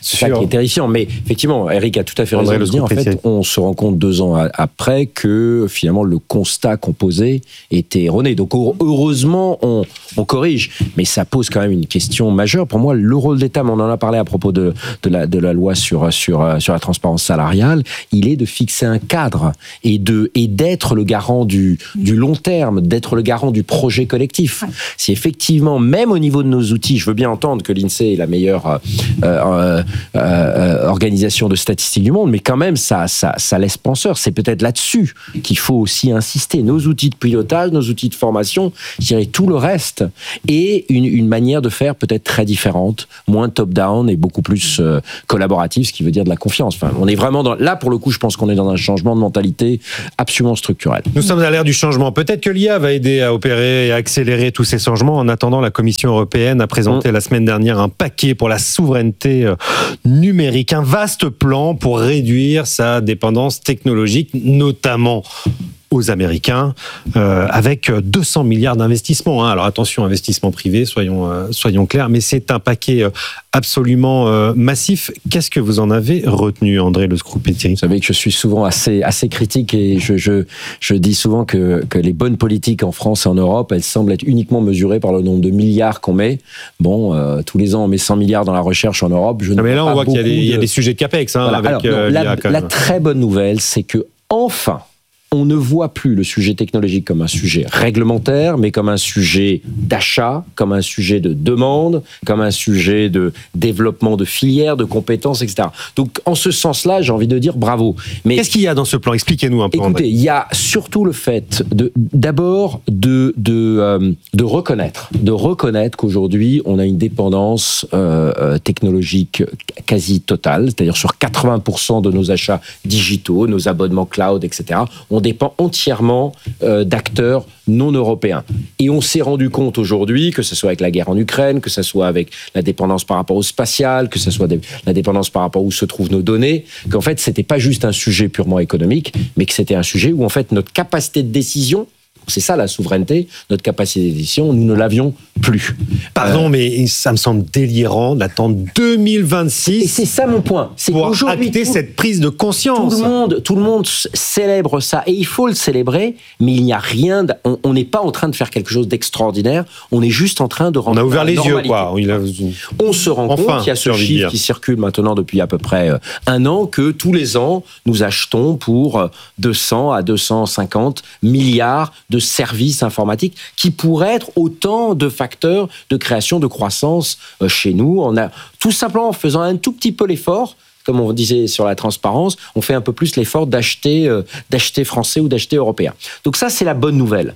C'est ça qui est terrifiant. Mais effectivement, Eric a tout à fait raison de dire. En fait, on se rend compte deux ans après que finalement le constat qu'on posait était erroné. Donc heureusement, on, on corrige. Mais ça pose quand même une question majeure. Pour moi, le rôle d'État, mais on en a parlé à propos de, de, la, de la loi sur, sur, sur la transparence salariale, il est de fixer un cadre et, de, et d'être le garant du, du long terme, d'être le garant du projet collectif. Ouais. Si effectivement, même au niveau de nos outils, je veux bien entendre que l'INSEE est la meilleure euh, euh, euh, organisation de statistiques du monde, mais quand même, ça, ça, ça laisse penseur. C'est peut-être là-dessus qu'il faut aussi insister. Nos outils de pilotage, nos outils de formation, je dirais tout le reste, et une, une manière de faire peut-être très différente, moins top-down et beaucoup plus euh, collaborative, ce qui veut dire de la confiance. Enfin, on est vraiment dans, là, pour le coup, je pense qu'on est dans un changement de mentalité absolument structurel. Nous sommes à l'ère du changement. Peut-être que l'I A va aider à opérer et à accélérer tous ces changements. En attendant, la Commission européenne a présenté mmh. la semaine dernière un paquet pour la souveraineté numérique, un vaste plan pour réduire sa dépendance technologique, notamment aux Américains, euh, avec deux cents milliards d'investissements. Hein. Alors attention, investissement privé, soyons, euh, soyons clairs, mais c'est un paquet euh, absolument euh, massif. Qu'est-ce que vous en avez retenu, André Le Scrupetier ? Vous savez que je suis souvent assez, assez critique et je, je, je dis souvent que, que les bonnes politiques en France et en Europe, elles semblent être uniquement mesurées par le nombre de milliards qu'on met. Bon, euh, tous les ans, on met cent milliards dans la recherche en Europe. Je non, mais là, on voit qu'il y a des, de... il y a des sujets de CAPEX. Hein, voilà. avec, Alors, non, euh, la, la très bonne nouvelle, c'est que enfin, on ne voit plus le sujet technologique comme un sujet réglementaire, mais comme un sujet d'achat, comme un sujet de demande, comme un sujet de développement de filières, de compétences, et cetera. Donc, en ce sens-là, j'ai envie de dire bravo. Mais qu'est-ce qu'il y a dans ce plan ? Expliquez-nous un peu. Écoutez, André. Il y a surtout le fait de, d'abord de de euh, de reconnaître, de reconnaître qu'aujourd'hui, on a une dépendance euh, technologique quasi totale, c'est-à-dire sur quatre-vingts pour cent de nos achats digitaux, nos abonnements cloud, et cetera. On dépend entièrement euh, d'acteurs non européens. Et on s'est rendu compte aujourd'hui, que ce soit avec la guerre en Ukraine, que ce soit avec la dépendance par rapport au spatial, que ce soit des, la dépendance par rapport où se trouvent nos données, qu'en fait, c'était pas juste un sujet purement économique, mais que c'était un sujet où, en fait, notre capacité de décision, c'est ça la souveraineté, notre capacité de décision, nous ne l'avions plus. Pardon, euh, mais ça me semble délirant d'attendre deux mille vingt-six. Et c'est ça mon point. C'est pour qu'aujourd'hui, acter tout, cette prise de conscience. Tout le monde, tout le monde célèbre ça, et il faut le célébrer, mais il n'y a rien. De, on n'est pas en train de faire quelque chose d'extraordinaire. On est juste en train de rendre. On a ouvert les yeux, quoi. Il a... On se rend enfin, compte qu'il y a ce chiffre qui circule maintenant depuis à peu près un an, que tous les ans, nous achetons pour deux cents à deux cent cinquante milliards de services informatiques qui pourraient être autant de facteurs de création de croissance chez nous. On a tout simplement en faisant un tout petit peu l'effort, comme on disait sur la transparence, on fait un peu plus l'effort d'acheter, euh, d'acheter français ou d'acheter européen. Donc ça, c'est la bonne nouvelle.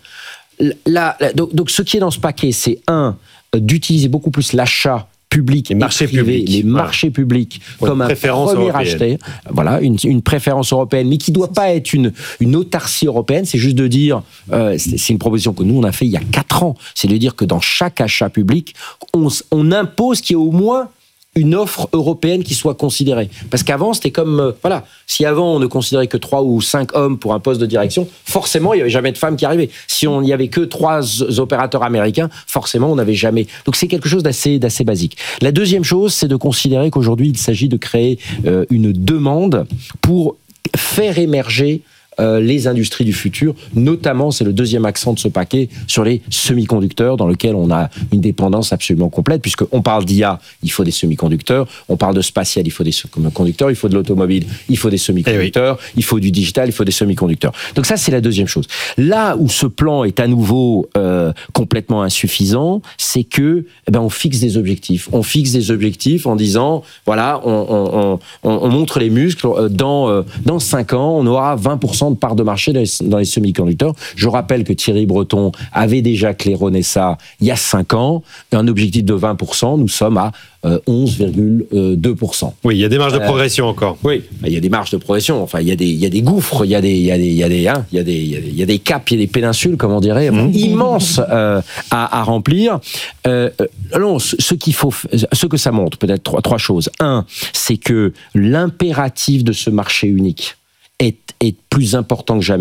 La, la, donc, donc ce qui est dans ce paquet, c'est un, d'utiliser beaucoup plus l'achat public, les marchés privé, publics, les voilà. marchés publics Pour comme un premier acheté, voilà, une, une préférence européenne, mais qui ne doit pas être une, une autarcie européenne, c'est juste de dire, euh, c'est, c'est une proposition que nous on a fait il y a quatre ans, c'est de dire que dans chaque achat public, on, on impose qu'il y ait au moins une offre européenne qui soit considérée. Parce qu'avant, c'était comme... Euh, voilà, si avant, on ne considérait que trois ou cinq hommes pour un poste de direction, forcément, il n'y avait jamais de femmes qui arrivaient. Si on n'y avait que trois opérateurs américains, forcément, on n'avait jamais... Donc, c'est quelque chose d'assez, d'assez basique. La deuxième chose, c'est de considérer qu'aujourd'hui, il s'agit de créer euh, une demande pour faire émerger Euh, les industries du futur, notamment, c'est le deuxième accent de ce paquet, sur les semi-conducteurs, dans lequel on a une dépendance absolument complète, puisqu'on parle d'I A, il faut des semi-conducteurs, on parle de spatial, il faut des semi-conducteurs, il faut de l'automobile, il faut des semi-conducteurs, eh oui. il faut du digital, il faut des semi-conducteurs. Donc ça, c'est la deuxième chose. Là où ce plan est à nouveau euh, complètement insuffisant, c'est que eh ben, on fixe des objectifs. On fixe des objectifs en disant, voilà, on, on, on, on montre les muscles, dans, euh, dans cinq ans, on aura vingt pour cent de part de marché dans les, dans les semi-conducteurs. Je rappelle que Thierry Breton avait déjà claironné ça il y a cinq ans, un objectif de vingt pour cent, nous sommes à euh, onze virgule deux pour cent. Oui, il y a des marges de progression euh, encore. Oui, il y a des marges de progression, enfin il y a des, il y a des gouffres, il y a des, il y a des, il y a des, hein, il y a des, il y a des caps, il y a des péninsules, comme on dirait, mmh. immenses euh, à, à remplir. Euh, non, ce, ce qu'il faut, ce que ça montre, peut-être trois, trois choses. Un, c'est que l'impératif de ce marché unique est, est plus important que jamais.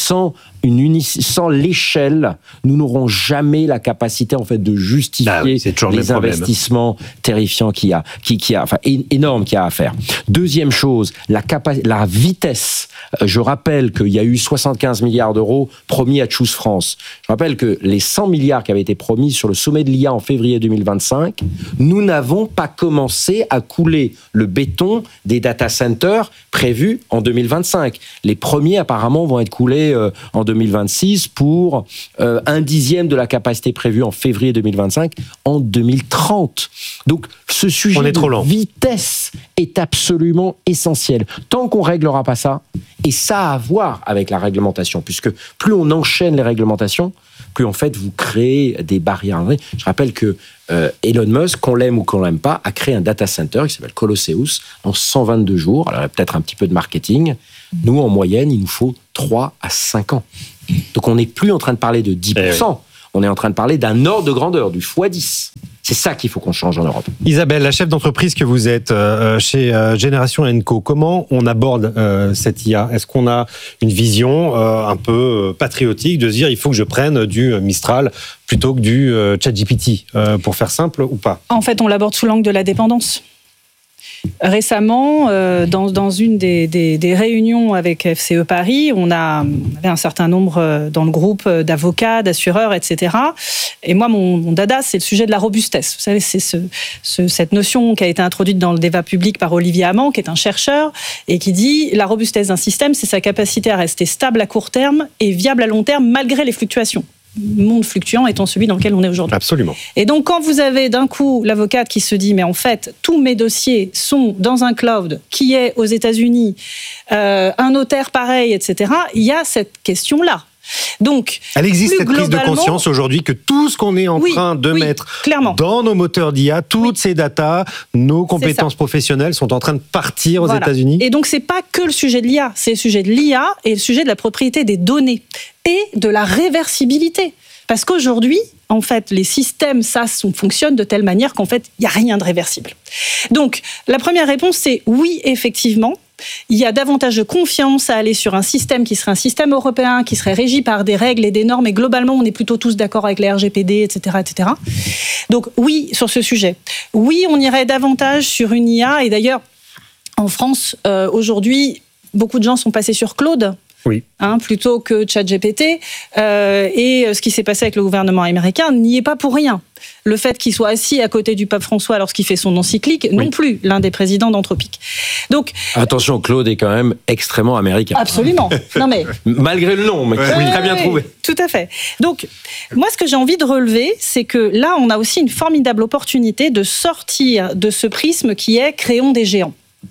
sans une unici- sans l'échelle, nous n'aurons jamais la capacité en fait de justifier ah oui, les investissements terrifiants qu'il y a, qui, qui a, enfin énormes qu'il y a à faire. Deuxième chose, la capa- la vitesse. Je rappelle qu'il y a eu soixante-quinze milliards d'euros promis à Choose France. Je rappelle que les cent milliards qui avaient été promis sur le sommet de l'I A en février deux mille vingt-cinq, nous n'avons pas commencé à couler le béton des data centers prévus en deux mille vingt-cinq. Les premiers apparemment vont être coulés euh, en deux mille vingt-six pour euh, un dixième de la capacité prévue en février deux mille vingt-cinq en deux mille trente. Donc ce sujet de vitesse est absolument essentiel. Tant qu'on réglera pas ça, et ça a à voir avec la réglementation, puisque plus on enchaîne les réglementations, plus en fait vous créez des barrières. Je rappelle que euh, Elon Musk, qu'on l'aime ou qu'on l'aime pas, a créé un data center qui s'appelle Colosseus en cent vingt-deux jours. Alors il y a peut-être un petit peu de marketing. Nous, en moyenne, il nous faut trois à cinq ans. Donc on n'est plus en train de parler de dix pour cent. Eh oui. On est en train de parler d'un ordre de grandeur, du fois dix. C'est ça qu'il faut qu'on change en Europe. Isabelle, la chef d'entreprise que vous êtes euh, chez euh, Génération Co, comment on aborde euh, cette I A ? Est-ce qu'on a une vision euh, un peu patriotique de se dire il faut que je prenne du Mistral plutôt que du euh, ChatGPT, euh, pour faire simple ou pas ? En fait, on l'aborde sous l'angle de la dépendance. Récemment, euh, dans, dans une des, des, des réunions avec F C E Paris, on, a, on avait un certain nombre euh, dans le groupe d'avocats, d'assureurs, et cetera. Et moi, mon, mon dada, c'est le sujet de la robustesse. Vous savez, c'est ce, ce, cette notion qui a été introduite dans le débat public par Olivier Amand, qui est un chercheur, et qui dit la robustesse d'un système, c'est sa capacité à rester stable à court terme et viable à long terme, malgré les fluctuations. Monde fluctuant étant celui dans lequel on est aujourd'hui. Absolument. Et donc, quand vous avez d'un coup l'avocate qui se dit, mais en fait, tous mes dossiers sont dans un cloud qui est aux États-Unis, euh, un notaire pareil, et cetera, il y a cette question-là. Donc, elle existe cette prise de conscience aujourd'hui que tout ce qu'on est en oui, train de oui, mettre clairement. dans nos moteurs d'I A, toutes oui. ces datas, nos compétences professionnelles sont en train de partir aux voilà. États-Unis. Et donc, c'est pas que le sujet de l'I A, c'est le sujet de l'I A et le sujet de la propriété des données et de la réversibilité. Parce qu'aujourd'hui, en fait, les systèmes SaaS fonctionnent de telle manière qu'en fait, il n'y a rien de réversible. Donc, la première réponse, c'est oui, effectivement. Il y a davantage de confiance à aller sur un système qui serait un système européen, qui serait régi par des règles et des normes, et globalement, on est plutôt tous d'accord avec les R G P D, et cetera, et cetera. Donc oui, sur ce sujet. Oui, on irait davantage sur une I A, et d'ailleurs, en France, euh, aujourd'hui, beaucoup de gens sont passés sur Claude, oui. hein, plutôt que ChatGPT, euh, et ce qui s'est passé avec le gouvernement américain n'y est pas pour rien. Le fait qu'il soit assis à côté du pape François lorsqu'il fait son encyclique, oui. non plus l'un des présidents d'Anthropique. Donc, attention, Claude est quand même extrêmement américain. Absolument. Non mais malgré le nom, mais oui, oui, très bien oui, trouvé. Tout à fait. Donc, moi, ce que j'ai envie de relever, c'est que là, on a aussi une formidable opportunité de sortir de ce prisme qui est créons des géants.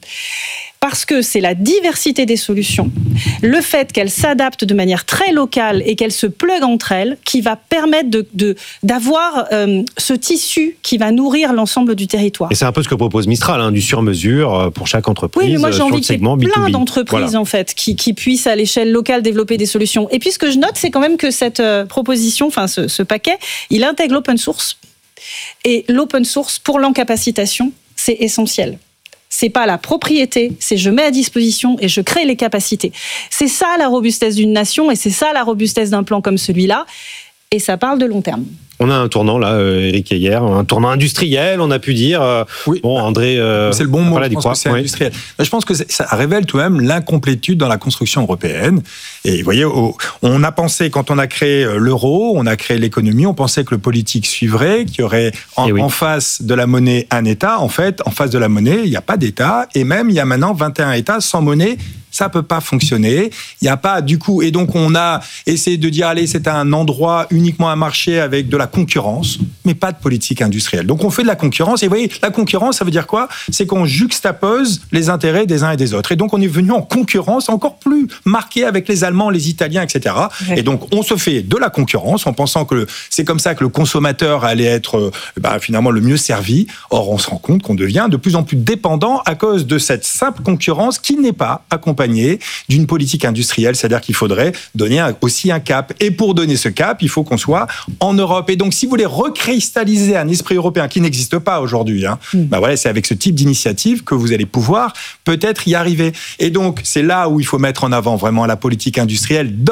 Parce que c'est la diversité des solutions, le fait qu'elles s'adaptent de manière très locale et qu'elles se pluguent entre elles, qui va permettre de, de, d'avoir euh, ce tissu qui va nourrir l'ensemble du territoire. Et c'est un peu ce que propose Mistral, hein, du sur-mesure pour chaque entreprise. Oui, mais moi j'ai sur envie le segment qu'il y ait plein B deux B. d'entreprises Voilà. en fait, qui, qui puissent à l'échelle locale développer des solutions. Et puis ce que je note, c'est quand même que cette euh, proposition, enfin ce, ce paquet, il intègre l'open source. Et l'open source pour l'encapacitation, c'est essentiel. C'est pas la propriété, c'est je mets à disposition et je crée les capacités. C'est ça la robustesse d'une nation et c'est ça la robustesse d'un plan comme celui-là. Et ça parle de long terme. On a un tournant là, euh, Eric Heyer, un tournant industriel, on a pu dire. Euh, oui. Bon, André. Euh, c'est le bon mot. voilà, je pense quoi. que c'est oui. industriel. Je pense que ça révèle tout de même l'incomplétude dans la construction européenne. Et vous voyez, on a pensé quand on a créé l'euro, on a créé l'économie, on pensait que le politique suivrait, qu'il y aurait en, oui. en face de la monnaie un État. En fait, en face de la monnaie, il n'y a pas d'État. Et même, il y a maintenant vingt et un États sans monnaie. Ça peut pas fonctionner. Il y a pas du coup, et donc on a essayé de dire allez, c'est un endroit uniquement un marché avec de la concurrence, mais pas de politique industrielle. Donc on fait de la concurrence. Et vous voyez, la concurrence, ça veut dire quoi ? C'est qu'on juxtapose les intérêts des uns et des autres. Et donc on est venu en concurrence encore plus marquée avec les Allemands, les Italiens, et cetera. Ouais. Et donc on se fait de la concurrence en pensant que c'est comme ça que le consommateur allait être bah, finalement le mieux servi. Or on se rend compte qu'on devient de plus en plus dépendant à cause de cette simple concurrence qui n'est pas accompagnée d'une politique industrielle, c'est-à-dire qu'il faudrait donner aussi un cap. Et pour donner ce cap, il faut qu'on soit en Europe. Et donc, si vous voulez recristalliser un esprit européen qui n'existe pas aujourd'hui, hein, mmh. bah voilà, c'est avec ce type d'initiative que vous allez pouvoir peut-être y arriver. Et donc, c'est là où il faut mettre en avant vraiment la politique industrielle dans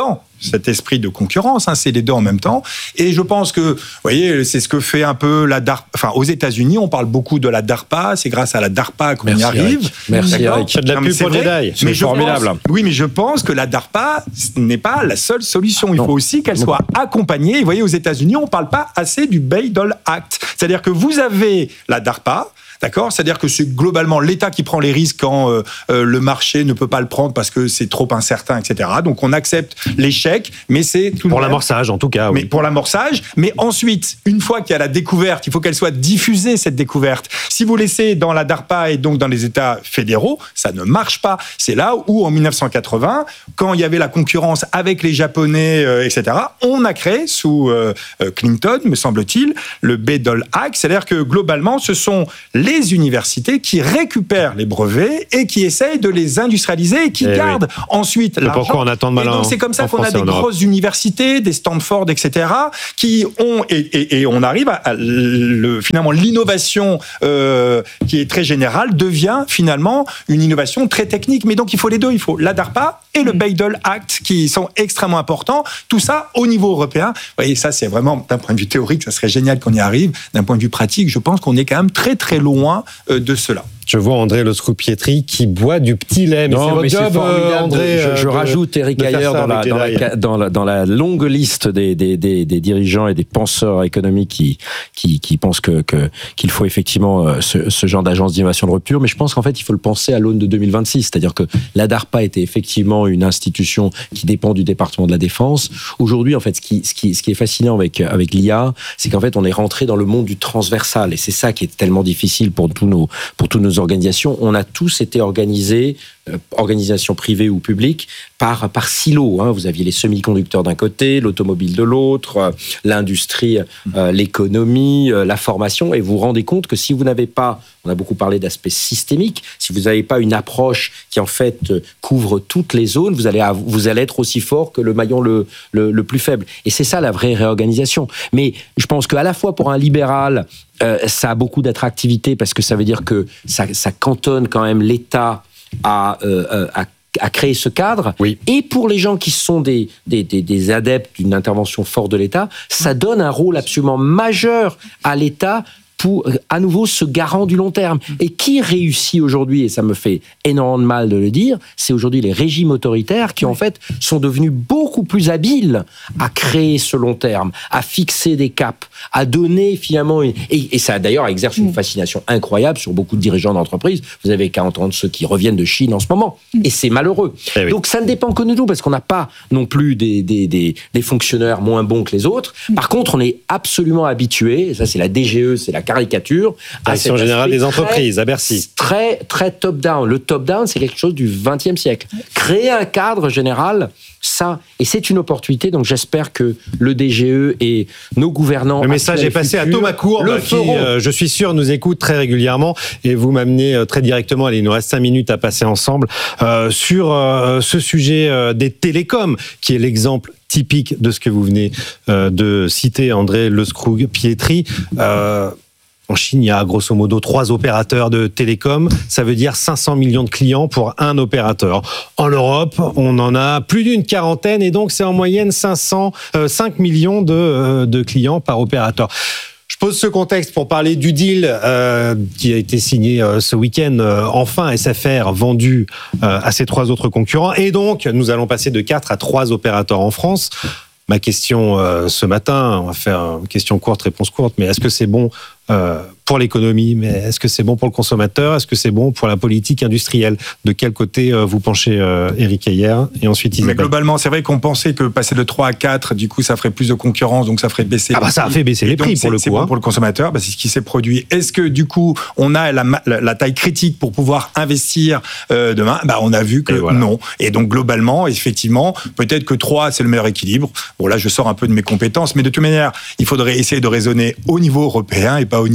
cet esprit de concurrence, hein, c'est les deux en même temps. Et je pense que, vous voyez, c'est ce que fait un peu la DARPA. Enfin, aux États-Unis, on parle beaucoup de la DARPA. C'est grâce à la DARPA qu'on Merci y arrive. Eric. Merci Eric. C'est de la pub pour Jedi. C'est formidable. Pense, oui, mais je pense que la DARPA n'est pas la seule solution. Il non. faut aussi qu'elle soit accompagnée. Et vous voyez, aux États-Unis, on ne parle pas assez du Bayh-Dole Act. C'est-à-dire que vous avez la DARPA. D'accord ? C'est-à-dire que c'est globalement l'État qui prend les risques quand euh, euh, le marché ne peut pas le prendre parce que c'est trop incertain, et cetera. Donc on accepte l'échec, mais c'est tout pour même, l'amorçage en tout cas. Mais Oui. pour l'amorçage, mais ensuite, une fois qu'il y a la découverte, il faut qu'elle soit diffusée cette découverte. Si vous laissez dans la DARPA et donc dans les États fédéraux, ça ne marche pas. C'est là où en dix-neuf cent quatre-vingts, quand il y avait la concurrence avec les Japonais, euh, et cetera, on a créé sous euh, Clinton, me semble-t-il, le Bayh-Dole Act. C'est-à-dire que globalement, ce sont les les universités qui récupèrent les brevets et qui essayent de les industrialiser et qui et gardent oui. ensuite l'argent. Pourquoi on attend de malin. Et donc c'est comme ça en qu'on français, a des grosses universités, des Stanford, et cetera, qui ont et, et, et on arrive à, à le, finalement l'innovation euh, qui est très générale devient finalement une innovation très technique. Mais donc il faut les deux, il faut la DARPA et le Bayh-Dole Act qui sont extrêmement importants. Tout ça au niveau européen. Vous voyez, ça c'est vraiment d'un point de vue théorique, ça serait génial qu'on y arrive. D'un point de vue pratique, je pense qu'on est quand même très très loin de cela. Je vois André Le Scroux-Pietri qui boit du petit lait. Mais non, c'est votre mais job, c'est formidable. André, je, je de, rajoute Eric ailleurs dans la, dans, la, dans, la, dans la longue liste des, des, des, des dirigeants et des penseurs économiques qui, qui, qui pensent que, que, qu'il faut effectivement ce, ce genre d'agence d'innovation de rupture. Mais je pense qu'en fait, il faut le penser à l'aune de deux mille vingt-six. C'est-à-dire que la DARPA était effectivement une institution qui dépend du département de la Défense. Aujourd'hui, en fait, ce qui, ce qui, ce qui est fascinant avec, avec l'I A, c'est qu'en fait, on est rentré dans le monde du transversal. Et c'est ça qui est tellement difficile pour tous nos, pour toutes nos organisations. On a tous été organisés, euh, organisations privées ou publiques, par, par silos. Hein. Vous aviez les semi-conducteurs d'un côté, l'automobile de l'autre, euh, l'industrie, euh, l'économie, euh, la formation, et vous vous rendez compte que si vous n'avez pas, on a beaucoup parlé d'aspect systémique, si vous n'avez pas une approche qui en fait euh, couvre toutes les zones, vous allez, vous allez être aussi fort que le maillon le, le, le plus faible. Et c'est ça la vraie réorganisation. Mais je pense qu'à la fois pour un libéral, euh, ça a beaucoup d'attractivité parce que ça veut dire que ça, ça cantonne quand même l'État à, euh, à, à créer ce cadre. Oui. Et pour les gens qui sont des, des, des, des adeptes d'une intervention forte de l'État, ça donne un rôle absolument majeur à l'État pour, à nouveau, ce garant du long terme. Et qui réussit aujourd'hui, et ça me fait énormément de mal de le dire, c'est aujourd'hui les régimes autoritaires qui, en fait, sont devenus beaucoup plus habiles à créer ce long terme, à fixer des caps, à donner finalement... Une... Et, et ça, d'ailleurs, exerce une fascination incroyable sur beaucoup de dirigeants d'entreprise. Vous avez qu'à entendre ceux qui reviennent de Chine en ce moment. Et c'est malheureux. Eh oui. Donc, ça ne dépend que de nous, parce qu'on n'a pas non plus des, des, des, des fonctionnaires moins bons que les autres. Par contre, on est absolument habitué, et ça, c'est la D G E, c'est la caricature. Direction générale des entreprises, à Bercy. Très, très top-down. Le top-down, c'est quelque chose du vingtième siècle. Créer un cadre général, ça, et c'est une opportunité, donc j'espère que le D G E et nos gouvernants... Le message est passé à Thomas Courbe, qui, euh, je suis sûr, nous écoute très régulièrement, et vous m'amenez euh, très directement, allez, il nous reste cinq minutes à passer ensemble, euh, sur euh, ce sujet euh, des télécoms, qui est l'exemple typique de ce que vous venez euh, de citer, André Le Scroux-Pietri. Euh, En Chine, il y a grosso modo trois opérateurs de télécom. Ça veut dire cinq cents millions de clients pour un opérateur. En Europe, on en a plus d'une quarantaine et donc c'est en moyenne cinq cents, euh, cinq millions de, euh, de clients par opérateur. Je pose ce contexte pour parler du deal euh, qui a été signé euh, ce week-end. Euh, enfin, S F R vendu euh, à ses trois autres concurrents. Et donc, nous allons passer de quatre à trois opérateurs en France. Ma question euh, ce matin, on va faire une question courte, réponse courte, mais est-ce que c'est bon euh, pour l'économie, mais est-ce que c'est bon pour le consommateur? Est-ce que c'est bon pour la politique industrielle? De quel côté euh, vous penchez, euh, Eric Heyer, et ensuite Isabelle? Mais globalement, c'est vrai qu'on pensait que passer de trois à quatre, du coup, ça ferait plus de concurrence, donc ça ferait baisser. Ah bah ça a fait baisser les prix pour le coup. C'est bon hein. pour le consommateur, bah c'est ce qui s'est produit. Est-ce que du coup, on a la, la, la taille critique pour pouvoir investir euh, demain? Bah on a vu que et voilà. non. Et donc globalement, effectivement, peut-être que trois, c'est le meilleur équilibre. Bon là, je sors un peu de mes compétences, mais de toute manière, il faudrait essayer de raisonner au niveau européen et pas au niveau français.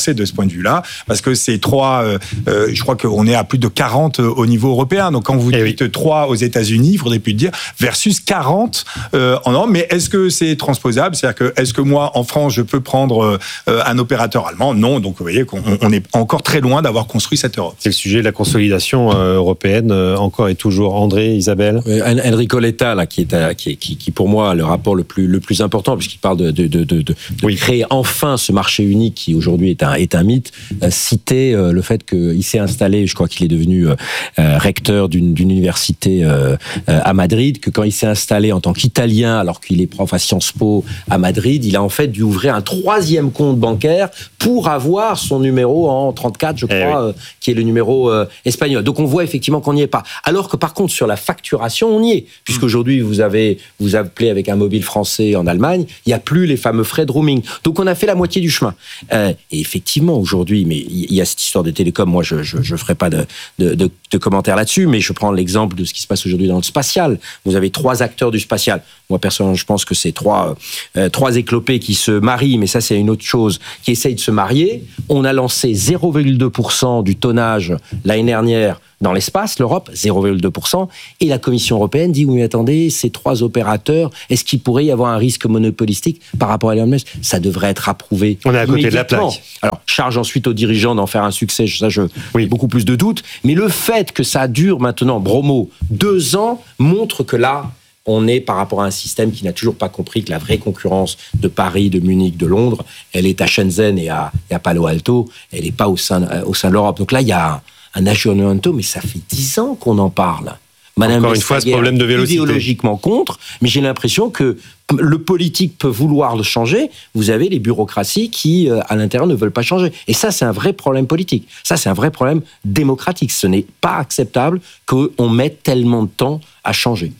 avancé de ce point de vue-là, parce que c'est trois, euh, euh, je crois qu'on est à plus de quarante au niveau européen. Donc quand vous eh dites oui. trois aux États-Unis, il faudrait plus dire versus quarante euh, en Europe. Mais est-ce que c'est transposable? C'est-à-dire que est-ce que moi, en France, je peux prendre euh, un opérateur allemand? Non. Donc vous voyez qu'on on est encore très loin d'avoir construit cette Europe. C'est le sujet de la consolidation euh, européenne, euh, encore et toujours. André, Isabelle? euh, Enrico Letta, là, qui est, à, qui, qui, qui pour moi a le rapport le plus, le plus important, puisqu'il parle de, de, de, de, de oui. créer enfin ce marché unique qui aujourd'hui est un, est un mythe, euh, citait euh, le fait qu'il s'est installé, je crois qu'il est devenu euh, euh, recteur d'une, d'une université euh, euh, à Madrid, que quand il s'est installé en tant qu'Italien, alors qu'il est prof à Sciences Po à Madrid, il a en fait dû ouvrir un troisième compte bancaire pour avoir son numéro en trente-quatre, je crois, eh oui. euh, qui est le numéro euh, espagnol. Donc on voit effectivement qu'on n'y est pas. Alors que par contre, sur la facturation, on y est. Puisqu'aujourd'hui, vous avez, vous appelez avec un mobile français en Allemagne, il n'y a plus les fameux frais de roaming. Donc on a fait la moitié du chemin. Euh, et effectivement, aujourd'hui, mais il y a cette histoire de télécom, moi je ne ferai pas de, de, de, de commentaires là-dessus, mais je prends l'exemple de ce qui se passe aujourd'hui dans le spatial. Vous avez trois acteurs du spatial. Moi, personnellement, je pense que c'est trois, euh, trois éclopés qui se marient, mais ça, c'est une autre chose, qui essayent de se marier. On a lancé zéro virgule deux pour cent du tonnage l'année dernière dans l'espace, l'Europe, zéro virgule deux pour cent, et la Commission européenne dit, oui, mais attendez, ces trois opérateurs, est-ce qu'il pourrait y avoir un risque monopolistique par rapport à Elon Musk? Ça devrait être approuvé. On est à côté de la plaque. Alors, charge ensuite aux dirigeants d'en faire un succès, ça, je, oui. beaucoup plus de doutes, mais le fait que ça dure maintenant, bromo, deux ans, montre que là, on est par rapport à un système qui n'a toujours pas compris que la vraie concurrence de Paris, de Munich, de Londres, elle est à Shenzhen et à, et à Palo Alto, elle n'est pas au sein, au sein de l'Europe. Donc là, il y a un aggiornamento, mais ça fait dix ans qu'on en parle. Madame Encore une fois, ce problème de vélocité. Idéologiquement contre, mais j'ai l'impression que le politique peut vouloir le changer. Vous avez les bureaucraties qui, à l'intérieur, ne veulent pas changer. Et ça, c'est un vrai problème politique. Ça, c'est un vrai problème démocratique. Ce n'est pas acceptable qu'on mette tellement de temps à changer.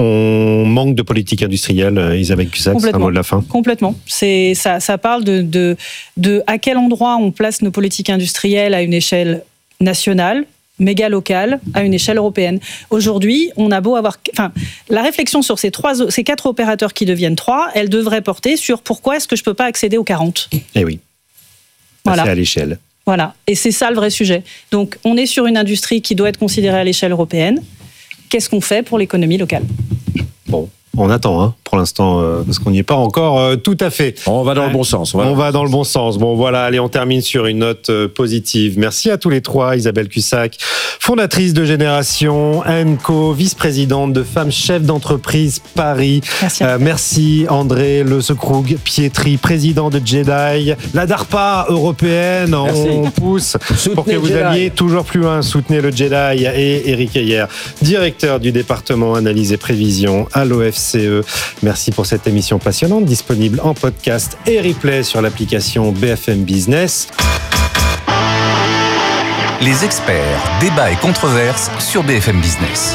On manque de politique industrielle, Isabelle Cusack, c'est un mot de la fin. Complètement. C'est, ça, ça parle de, de, de à quel endroit on place nos politiques industrielles à une échelle nationale, méga locale, à une échelle européenne. Aujourd'hui, on a beau avoir... Enfin, la réflexion sur ces, trois, ces quatre opérateurs qui deviennent trois, elle devrait porter sur pourquoi est-ce que je ne peux pas accéder aux quarante. Eh oui. Voilà. C'est à l'échelle. Voilà. Et c'est ça le vrai sujet. Donc, on est sur une industrie qui doit être considérée à l'échelle européenne. Qu'est-ce qu'on fait pour l'économie locale ? Bon, on attend, hein, pour l'instant, euh, parce qu'on n'y est pas encore euh, tout à fait. On va dans le bon sens. On va, on va dans le bon sens. Bon, voilà, allez, on termine sur une note euh, positive. Merci à tous les trois. Isabelle Cusack, fondatrice de Génération M Co, vice-présidente de Femmes Chefs d'entreprise Paris. Merci. Euh, merci André Le Secroug Pietri, président de Jedi. La DARPA européenne, merci. On pousse Soutenez pour que vous Jedi. Alliez toujours plus loin. Soutenez le Jedi. Et Éric Heyer, directeur du département analyse et prévision à l'O F C E. Merci pour cette émission passionnante, disponible en podcast et replay sur l'application B F M Business. Les experts, débats et controverses sur B F M Business.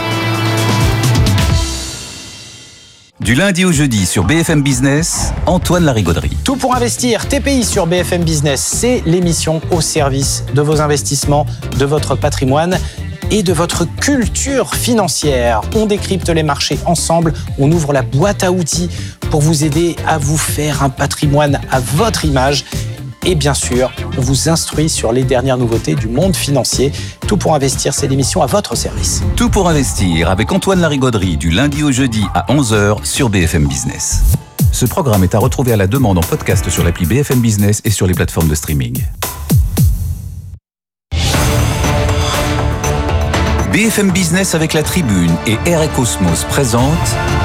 Du lundi au jeudi sur B F M Business, Antoine Larigauderie. Tout pour investir, T P I sur B F M Business, c'est l'émission au service de vos investissements, de votre patrimoine et de votre culture financière. On décrypte les marchés ensemble, on ouvre la boîte à outils pour vous aider à vous faire un patrimoine à votre image. Et bien sûr, on vous instruit sur les dernières nouveautés du monde financier. Tout pour investir, c'est l'émission à votre service. Tout pour investir avec Antoine Larigauderie du lundi au jeudi à onze heures sur B F M Business. Ce programme est à retrouver à la demande en podcast sur l'appli B F M Business et sur les plateformes de streaming. B F M Business avec la Tribune et Air et Cosmos présente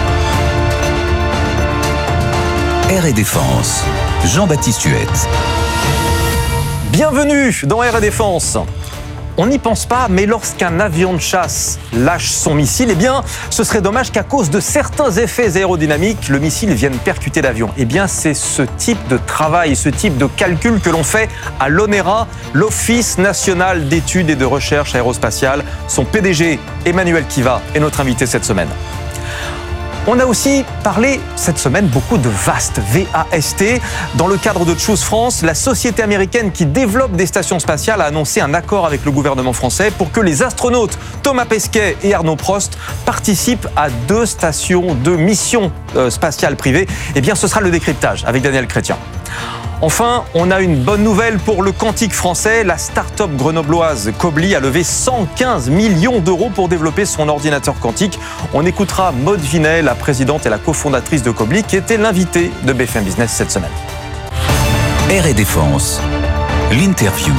Air et Défense. Jean-Baptiste Huette. Bienvenue dans Air et Défense. On n'y pense pas, mais lorsqu'un avion de chasse lâche son missile, eh bien, ce serait dommage qu'à cause de certains effets aérodynamiques, le missile vienne percuter l'avion. Eh bien, c'est ce type de travail, ce type de calcul que l'on fait à l'ONERA, l'Office national d'études et de recherche aérospatiale. Son P D G, Emmanuel Kiva, est notre invité cette semaine. On a aussi parlé cette semaine beaucoup de VAST, V A S T. Dans le cadre de Choose France, la société américaine qui développe des stations spatiales a annoncé un accord avec le gouvernement français pour que les astronautes Thomas Pesquet et Arnaud Prost participent à deux stations de mission spatiale privée. Eh bien, ce sera le décryptage avec Daniel Chrétien. Enfin, on a une bonne nouvelle pour le quantique français. La start-up grenobloise Quobly a levé cent quinze millions d'euros pour développer son ordinateur quantique. On écoutera Maude Vinet, la présidente et la cofondatrice de Quobly, qui était l'invitée de B F M Business cette semaine. R et Défense, l'interview.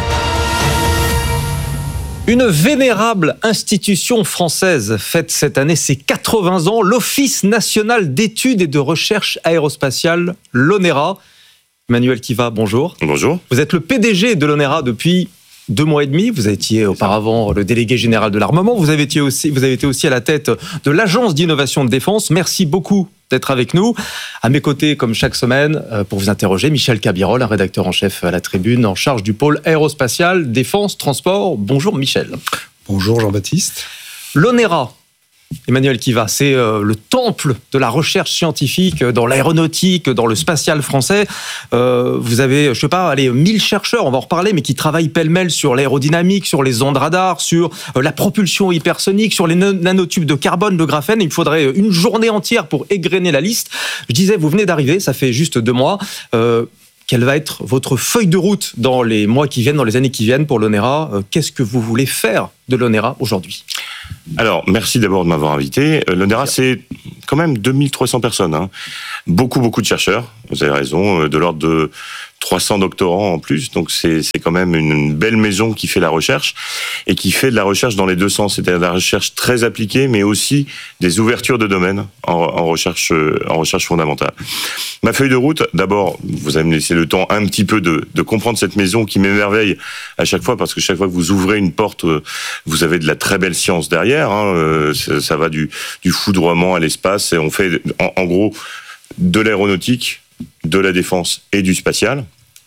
Une vénérable institution française fête cette année ses quatre-vingts ans, l'Office national d'études et de recherche aérospatiale, l'ONERA. Emmanuel Kiva, bonjour. Bonjour. Vous êtes le P D G de l'ONERA depuis deux mois et demi. Vous étiez auparavant le délégué général de l'armement. Vous avez été aussi, vous avez été aussi à la tête de l'Agence d'innovation de défense. Merci beaucoup d'être avec nous. À mes côtés, comme chaque semaine, pour vous interroger, Michel Cabirol, un rédacteur en chef à la Tribune, en charge du pôle aérospatial, défense, transport. Bonjour Michel. Bonjour Jean-Baptiste. L'ONERA, Emmanuel Kiva, c'est euh, le temple de la recherche scientifique dans l'aéronautique, dans le spatial français. Euh, vous avez, je sais pas, allez, mille chercheurs, on va en reparler, mais qui travaillent pêle-mêle sur l'aérodynamique, sur les ondes radars, sur euh, la propulsion hypersonique, sur les nanotubes de carbone, de graphène. Il me faudrait une journée entière pour égrener la liste. Je disais, vous venez d'arriver, ça fait juste deux mois. Euh, Quelle va être votre feuille de route dans les mois qui viennent, dans les années qui viennent pour l'ONERA? Qu'est-ce que vous voulez faire de l'ONERA aujourd'hui? Alors, merci d'abord de m'avoir invité. L'ONERA, c'est quand même deux mille trois cents personnes. Hein. Beaucoup, beaucoup de chercheurs, vous avez raison, de l'ordre de trois cents doctorants en plus. Donc, c'est, c'est quand même une belle maison qui fait la recherche et qui fait de la recherche dans les deux sens. C'est-à-dire de la recherche très appliquée, mais aussi des ouvertures de domaine en, en, recherche, en recherche fondamentale. Ma feuille de route, d'abord, vous allez me laisser le temps un petit peu de, de comprendre cette maison qui m'émerveille à chaque fois, parce que chaque fois que vous ouvrez une porte, vous avez de la très belle science derrière. Hein. Ça, ça va du, du foudroiement à l'espace. Et on fait, en, en gros, de l'aéronautique, de la défense et du spatial.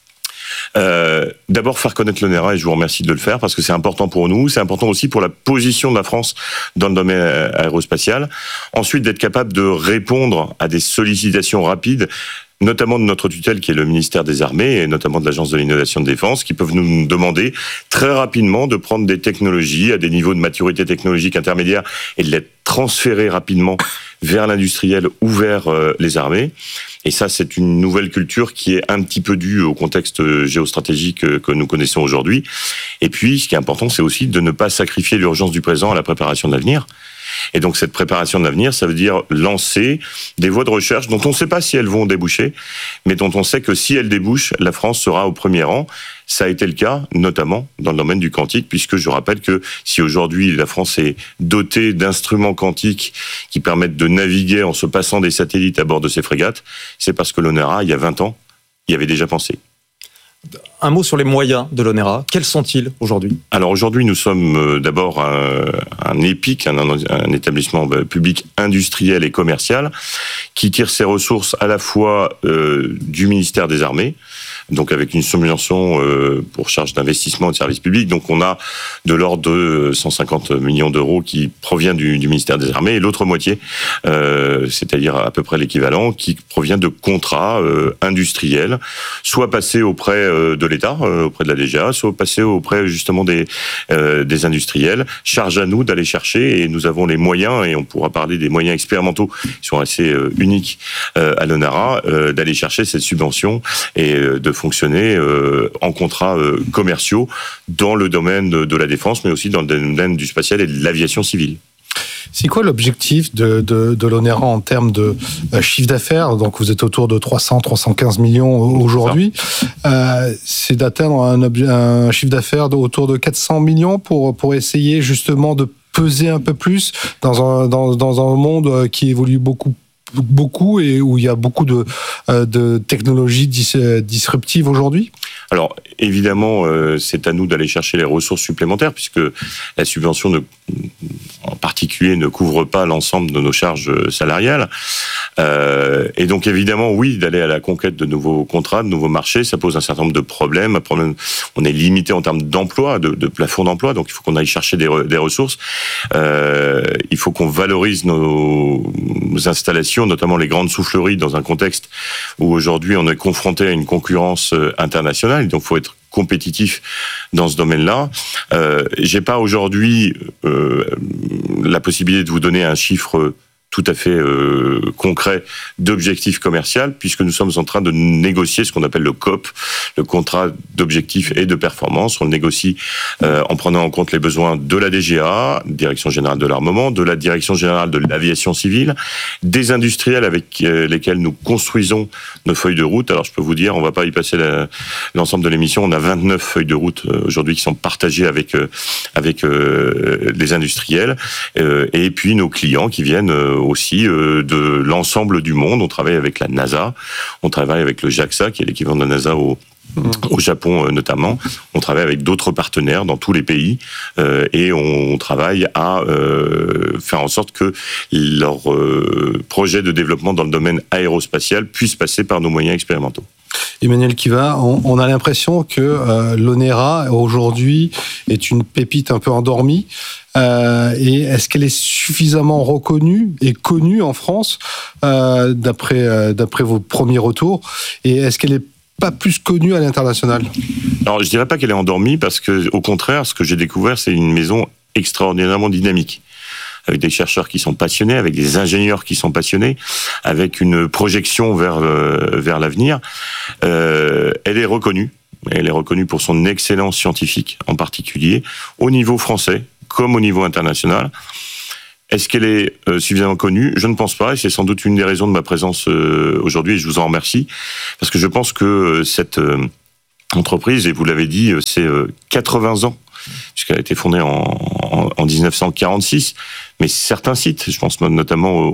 Euh, d'abord faire connaître l'ONERA, et je vous remercie de le faire parce que c'est important pour nous, c'est important aussi pour la position de la France dans le domaine aérospatial. Ensuite, d'être capable de répondre à des sollicitations rapides, notamment de notre tutelle qui est le ministère des Armées et notamment de l'Agence de l'innovation de défense, qui peuvent nous demander très rapidement de prendre des technologies à des niveaux de maturité technologique intermédiaire et de les transférer rapidement vers l'industriel ou vers euh, les armées. Et ça, c'est une nouvelle culture qui est un petit peu due au contexte géostratégique que nous connaissons aujourd'hui. Et puis, ce qui est important, c'est aussi de ne pas sacrifier l'urgence du présent à la préparation de l'avenir. Et donc, cette préparation de l'avenir, ça veut dire lancer des voies de recherche dont on ne sait pas si elles vont déboucher, mais dont on sait que si elles débouchent, la France sera au premier rang. Ça a été le cas, notamment dans le domaine du quantique, puisque je rappelle que si aujourd'hui la France est dotée d'instruments quantiques qui permettent de naviguer en se passant des satellites à bord de ces frégates, c'est parce que l'ONERA, il y a vingt ans, y avait déjà pensé. Un mot sur les moyens de l'ONERA. Quels sont-ils aujourd'hui? Alors aujourd'hui, nous sommes d'abord un, un EPIC, un, un établissement public industriel et commercial, qui tire ses ressources à la fois euh, du ministère des Armées, donc avec une subvention euh, pour charge d'investissement et de services publics. Donc on a de l'ordre de cent cinquante millions d'euros qui provient du, du ministère des Armées, et l'autre moitié, euh, c'est-à-dire à peu près l'équivalent, qui provient de contrats euh, industriels, soit passés auprès euh, de l'État, euh, auprès de la D G A, soit passés auprès justement des, euh, des industriels. Charge à nous d'aller chercher, et nous avons les moyens, et on pourra parler des moyens expérimentaux qui sont assez euh, uniques euh, à l'ONERA, euh, d'aller chercher cette subvention et euh, de fonctionner euh, en contrats euh, commerciaux dans le domaine de, de la défense, mais aussi dans le domaine du spatial et de l'aviation civile. C'est quoi l'objectif de, de, de l'ONERA en termes de euh, chiffre d'affaires? Donc vous êtes autour de trois cents à trois cent quinze millions aujourd'hui. Euh, c'est d'atteindre un, un chiffre d'affaires de, autour de quatre cents millions pour, pour essayer justement de peser un peu plus dans un, dans, dans un monde qui évolue beaucoup beaucoup et où il y a beaucoup de, de technologies dis, disruptives aujourd'hui? Alors, évidemment, euh, c'est à nous d'aller chercher les ressources supplémentaires, puisque la subvention, ne, en particulier, ne couvre pas l'ensemble de nos charges salariales. Euh, et donc, évidemment, oui, d'aller à la conquête de nouveaux contrats, de nouveaux marchés, ça pose un certain nombre de problèmes. Problème, on est limité en termes d'emploi, de, de plafond d'emploi, donc il faut qu'on aille chercher des, des ressources. Euh, il faut qu'on valorise nos, nos installations, notamment les grandes souffleries, dans un contexte où aujourd'hui on est confronté à une concurrence internationale. Donc, il faut être compétitif dans ce domaine-là. Euh, j'ai pas aujourd'hui euh, la possibilité de vous donner un chiffre tout à fait euh, concret d'objectif commercial, puisque nous sommes en train de négocier ce qu'on appelle le C O P, le contrat d'objectifs et de performance. On le négocie euh, en prenant en compte les besoins de la D G A, Direction Générale de l'Armement, de la Direction Générale de l'Aviation Civile, des industriels avec euh, lesquels nous construisons nos feuilles de route. Alors je peux vous dire, on ne va pas y passer la, l'ensemble de l'émission, on a vingt-neuf feuilles de route euh, aujourd'hui qui sont partagées avec, euh, avec euh, les industriels, euh, et puis nos clients qui viennent euh, aussi euh, de l'ensemble du monde. On travaille avec la NASA, on travaille avec le JAXA, qui est l'équivalent de la NASA au au Japon notamment. On travaille avec d'autres partenaires dans tous les pays euh, et on travaille à euh, faire en sorte que leurs euh, projets de développement dans le domaine aérospatial puissent passer par nos moyens expérimentaux. Emmanuel Kiva, on, on a l'impression que euh, l'ONERA aujourd'hui est une pépite un peu endormie. Euh, et est-ce qu'elle est suffisamment reconnue et connue en France euh, d'après, euh, d'après vos premiers retours? Et est-ce qu'elle est pas plus connue à l'international? Alors, je dirais pas qu'elle est endormie, parce que, au contraire, ce que j'ai découvert, c'est une maison extraordinairement dynamique, avec des chercheurs qui sont passionnés, avec des ingénieurs qui sont passionnés, avec une projection vers euh, vers l'avenir. Euh, elle est reconnue. Elle est reconnue pour son excellence scientifique, en particulier, au niveau français comme au niveau international. Est-ce qu'elle est euh, suffisamment connue? Je ne pense pas, et c'est sans doute une des raisons de ma présence euh, aujourd'hui, et je vous en remercie, parce que je pense que euh, cette euh, entreprise, et vous l'avez dit, euh, c'est euh, quatre-vingts ans, puisqu'elle a été fondée en, en, en dix-neuf cent quarante-six, mais certains sites, je pense notamment au